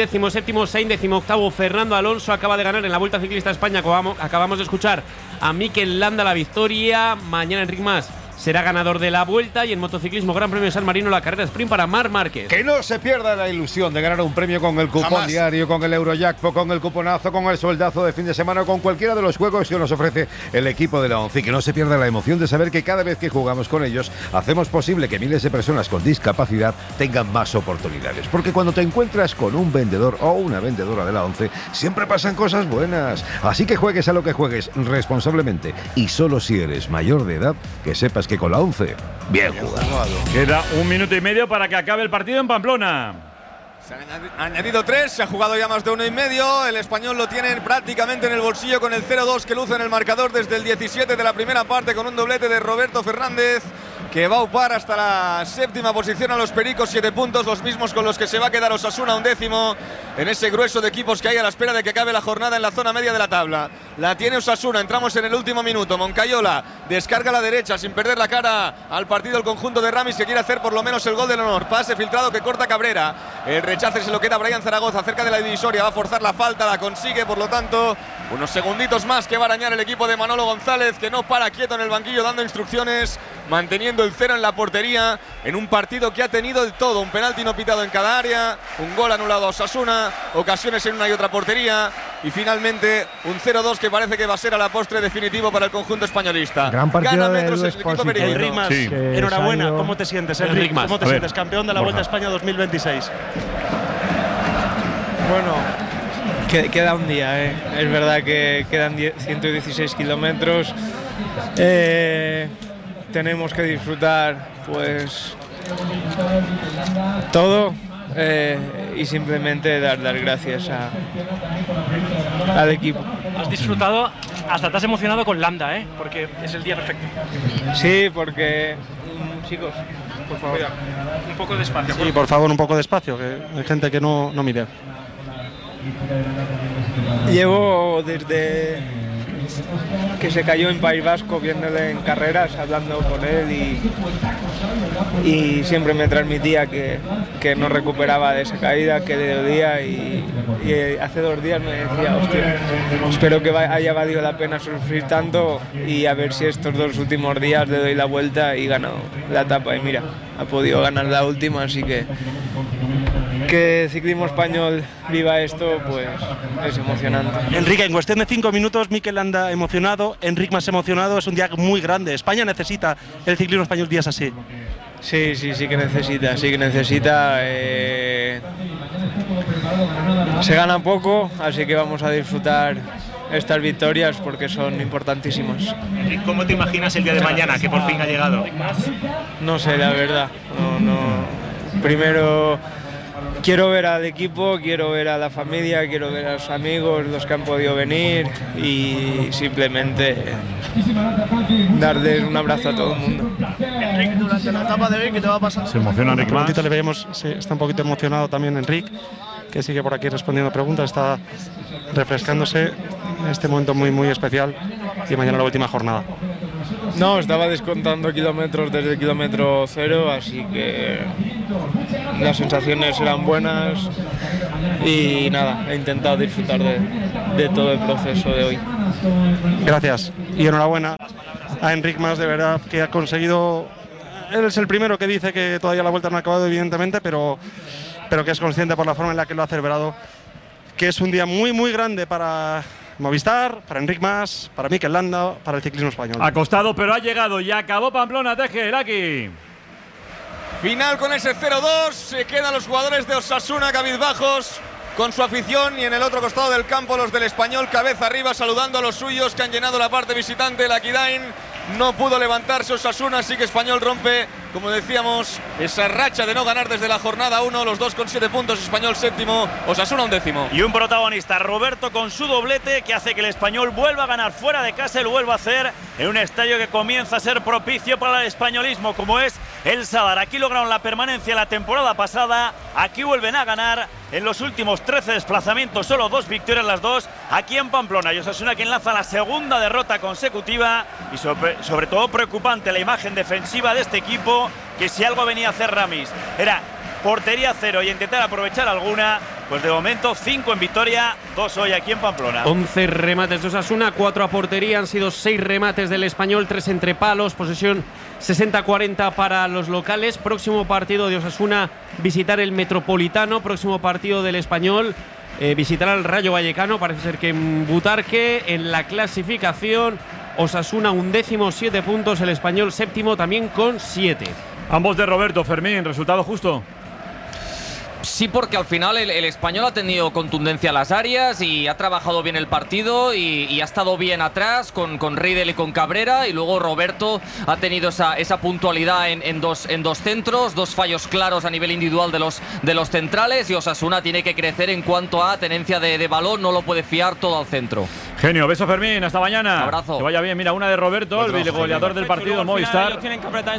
17º Sainz, 18º Fernando Alonso. Acaba de ganar en la Vuelta Ciclista a España. Acabamos de escuchar a Mikel Landa la victoria. Mañana Enric Mas será ganador de la Vuelta y en motociclismo Gran Premio de San Marino la carrera sprint para Marc Márquez. Que no se pierda la ilusión de ganar un premio con el cupón diario, con el Eurojackpot, con el cuponazo, con el soldazo de fin de semana, con cualquiera de los juegos que nos ofrece el equipo de la ONCE. Y que no se pierda la emoción de saber que cada vez que jugamos con ellos hacemos posible que miles de personas con discapacidad tengan más oportunidades. Porque cuando te encuentras con un vendedor o una vendedora de la ONCE, siempre pasan cosas buenas. Así que juegues a lo que juegues responsablemente y solo si eres mayor de edad, que sepas que con la 11, bien jugado. Queda 1 minuto y medio para que acabe el partido en Pamplona. Se han añadido 3, se ha jugado ya más de 1,5. El Español lo tiene prácticamente en el bolsillo con el 0-2 que luce en el marcador desde el 17 de la primera parte, con un doblete de Roberto Fernández, que va a upar hasta la 7ª posición a los Pericos, 7 puntos, los mismos con los que se va a quedar Osasuna, 11º, en ese grueso de equipos que hay a la espera de que acabe la jornada en la zona media de la tabla. La tiene Osasuna, entramos en el último minuto. Moncayola descarga a la derecha sin perder la cara al partido el conjunto de Ramis, que quiere hacer por lo menos el gol del honor. Pase filtrado que corta Cabrera, el rechace se lo queda Brian Zaragoza cerca de la divisoria, va a forzar la falta, la consigue, por lo tanto unos segunditos más que va a arañar el equipo de Manolo González, que no para quieto en el banquillo dando instrucciones, manteniendo el 0 en la portería en un partido que ha tenido el todo, un penalti no pitado en cada área, un gol anulado a Osasuna, ocasiones en una y otra portería y finalmente un 0-2 que parece que va a ser a la postre definitivo para el conjunto españolista. Gran partido Gana de metros el Luis equipo Pósito. Enric Mas, enhorabuena. ¿Cómo te sientes, Enric? ¿Cómo te sientes? Campeón de la Vuelta a España 2026. Bueno, queda un día, es verdad que quedan 116 kilómetros. Tenemos que disfrutar pues todo y simplemente dar gracias al equipo. Has disfrutado, hasta te has emocionado con Landa, porque es el día perfecto. Sí, porque chicos, por favor, un poco despacio. Sí, por favor, un poco despacio, que hay gente que no mira. Llevo desde que se cayó en País Vasco viéndole en carreras, hablando con él y siempre me transmitía que no recuperaba de esa caída, que le dolía y hace 2 días me decía, hostia, espero que haya valido la pena sufrir tanto y a ver si estos 2 últimos días le doy la vuelta y gano la etapa y mira, ha podido ganar la última, así que que el ciclismo español viva esto, pues es emocionante. Enrique, en cuestión de 5 minutos, Mikel Landa emocionado, Enric más emocionado, es un día muy grande. España necesita el ciclismo español días así. Sí que necesita, se gana poco, así que vamos a disfrutar estas victorias porque son importantísimas. ¿Cómo te imaginas el día de mañana, que por fin ha llegado? No sé, la verdad. Primero quiero ver al equipo, quiero ver a la familia, quiero ver a los amigos, los que han podido venir y simplemente darles un abrazo a todo el mundo. Enrique, durante la etapa de hoy, ¿qué te va a pasar? Se emociona Enric más. Le vemos, sí, está un poquito emocionado también Enric, que sigue por aquí respondiendo preguntas, está refrescándose en este momento muy especial y mañana la última jornada. No, estaba descontando kilómetros desde el kilómetro 0, así que las sensaciones eran buenas y nada, he intentado disfrutar de todo el proceso de hoy. Gracias y enhorabuena a Enric Mas, de verdad, que ha conseguido. Él es el primero que dice que todavía la vuelta no ha acabado, evidentemente, pero que es consciente por la forma en la que lo ha celebrado, que es un día muy grande para Movistar, para Enric Mas, para Mikel Landa, para el ciclismo español. Ha costado, pero ha llegado y acabó Pamplona, Teje, Laki. Final con ese 0-2, se quedan los jugadores de Osasuna cabizbajos con su afición y en el otro costado del campo los del Español cabeza arriba saludando a los suyos que han llenado la parte visitante. La Kidain no pudo levantarse Osasuna, así que Español rompe, como decíamos, esa racha de no ganar desde la jornada 1. Los dos con 7 puntos, Español séptimo, Osasuna 11º. Y un protagonista, Roberto, con su doblete que hace que el Español vuelva a ganar fuera de casa y lo vuelva a hacer en un estadio que comienza a ser propicio para el españolismo, como es el Sadar. Aquí lograron la permanencia la temporada pasada, aquí vuelven a ganar. En los últimos 13 desplazamientos, solo 2 victorias, las 2 aquí en Pamplona. Y Osasuna quien lanza la segunda derrota consecutiva y sobre todo preocupante la imagen defensiva de este equipo, que si algo venía a hacer Ramis era portería cero y intentar aprovechar alguna, pues de momento 5 en Vitoria, 2 hoy aquí en Pamplona. 11 remates de Osasuna, 4 a portería, han sido 6 remates del Español, 3 entre palos, posesión 60-40 para los locales. Próximo partido de Osasuna, visitar el Metropolitano. Próximo partido del Español, visitará el Rayo Vallecano. Parece ser que en Butarque. En la clasificación, Osasuna 11º, 7 puntos. El Español 7º, también con 7. Ambos de Roberto. Fermín, ¿resultado justo? Sí, porque al final el Español ha tenido contundencia a las áreas y ha trabajado bien el partido y ha estado bien atrás con Riedel y con Cabrera, y luego Roberto ha tenido esa puntualidad en dos centros, 2 fallos claros a nivel individual de los centrales, y Osasuna tiene que crecer en cuanto a tenencia de balón, no lo puede fiar todo al centro. Genio, beso Fermín, hasta mañana. Abrazo. Que vaya bien, mira, una de Roberto, el goleador del partido, Movistar. Ellos tienen que apretar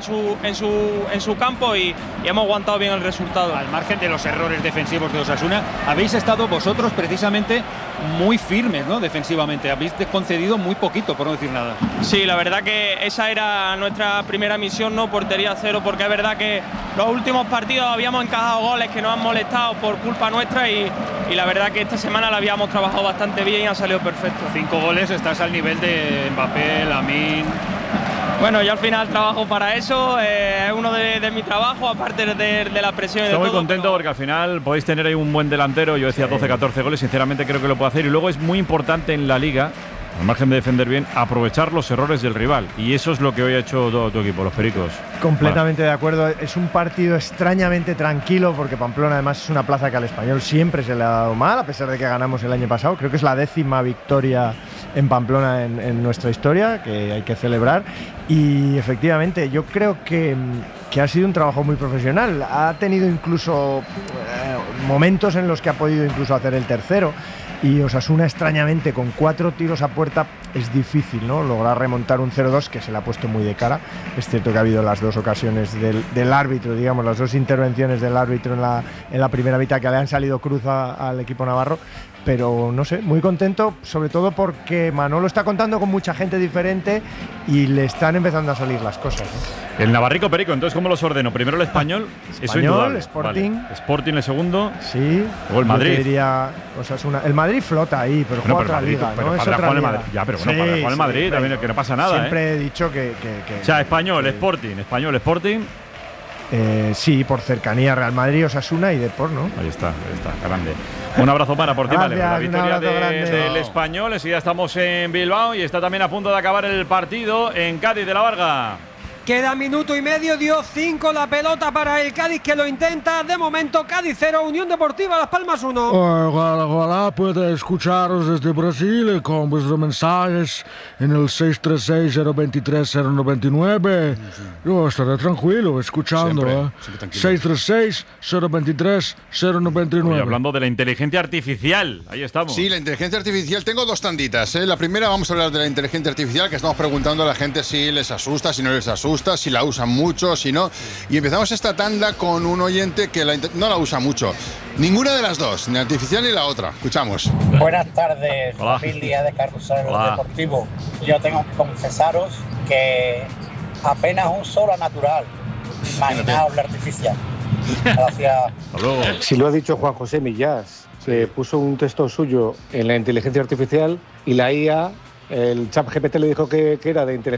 en su campo y hemos aguantado bien el resultado. Al margen de los errores defensivos de Osasuna, habéis estado vosotros precisamente muy firmes, ¿no? Defensivamente, habéis concedido muy poquito, por no decir nada. Sí, la verdad que esa era nuestra primera misión, ¿no? Portería cero, porque es verdad que los últimos partidos habíamos encajado goles que nos han molestado por culpa nuestra y la verdad que esta semana la habíamos trabajado bastante bien y ha salido perfecto. 5 goles, estás al nivel de Mbappé, Lamine. Bueno, yo al final trabajo para eso, es uno de mi trabajo, aparte de la presión. Estoy muy contento porque al final podéis tener ahí un buen delantero. Yo decía 12-14 goles, sinceramente creo que lo puede hacer. Y luego es muy importante en la Liga, al margen de defender bien, aprovechar los errores del rival. Y eso es lo que hoy ha hecho todo tu equipo, los Pericos. Completamente de acuerdo. Es un partido extrañamente tranquilo porque Pamplona además es una plaza que al Español siempre se le ha dado mal, a pesar de que ganamos el año pasado. Creo que es la 10ª victoria en Pamplona en nuestra historia, que hay que celebrar. Y efectivamente yo creo que ha sido un trabajo muy profesional. Ha tenido incluso momentos en los que ha podido incluso hacer el tercero. Y Osasuna, extrañamente, con 4 tiros a puerta es difícil, ¿no? Lograr remontar un 0-2 que se le ha puesto muy de cara. Es cierto que ha habido las 2 ocasiones del árbitro, digamos, las 2 intervenciones del árbitro en la primera mitad que le han salido cruz al equipo navarro. Pero no sé, muy contento, sobre todo porque Manolo está contando con mucha gente diferente y le están empezando a salir las cosas, ¿no? El Navarrico Perico, entonces, ¿cómo los ordeno? Primero el Español, eso indudable. Sporting. Vale. Sporting el segundo. Sí. Luego el Madrid. Yo diría Osasuna. El Madrid flota ahí, pero juega otra liga, ¿no? Es otra liga. Ya, pero bueno, para jugar el Madrid también, que no pasa nada. Siempre he dicho que o sea, Español, Sporting. Sí, por cercanía Real Madrid, Osasuna y Depor, ¿no? Ahí está, grande. Un abrazo para Portimale, la victoria del Español. Ya estamos en Bilbao y está también a punto de acabar el partido en Cádiz de la Varga. Queda minuto y medio, dio 5 la pelota para el Cádiz que lo intenta. De momento, Cádiz 0, Unión Deportiva Las Palmas 1. Ojalá pueda escucharos desde Brasil con vuestros mensajes en el 636-023-099. Yo estaré tranquilo escuchando. Siempre 636-023-099. Y hablando de la inteligencia artificial, ahí estamos. Sí, la inteligencia artificial. Tengo dos tanditas. La primera, vamos a hablar de la inteligencia artificial, que estamos preguntando a la gente si les asusta, si no les asusta, si la usan mucho, si no. Y empezamos esta tanda con un oyente que no la usa mucho. Ninguna de las dos, ni la artificial ni la otra. Escuchamos. Buenas tardes, familia de Carrusel Deportivo. Yo tengo que confesaros que apenas un solo natural. Imaginaos la artificial. Gracias. Si lo ha dicho Juan José Millás, que puso un texto suyo en la inteligencia artificial y la IA, el ChatGPT le dijo que era de inteligencia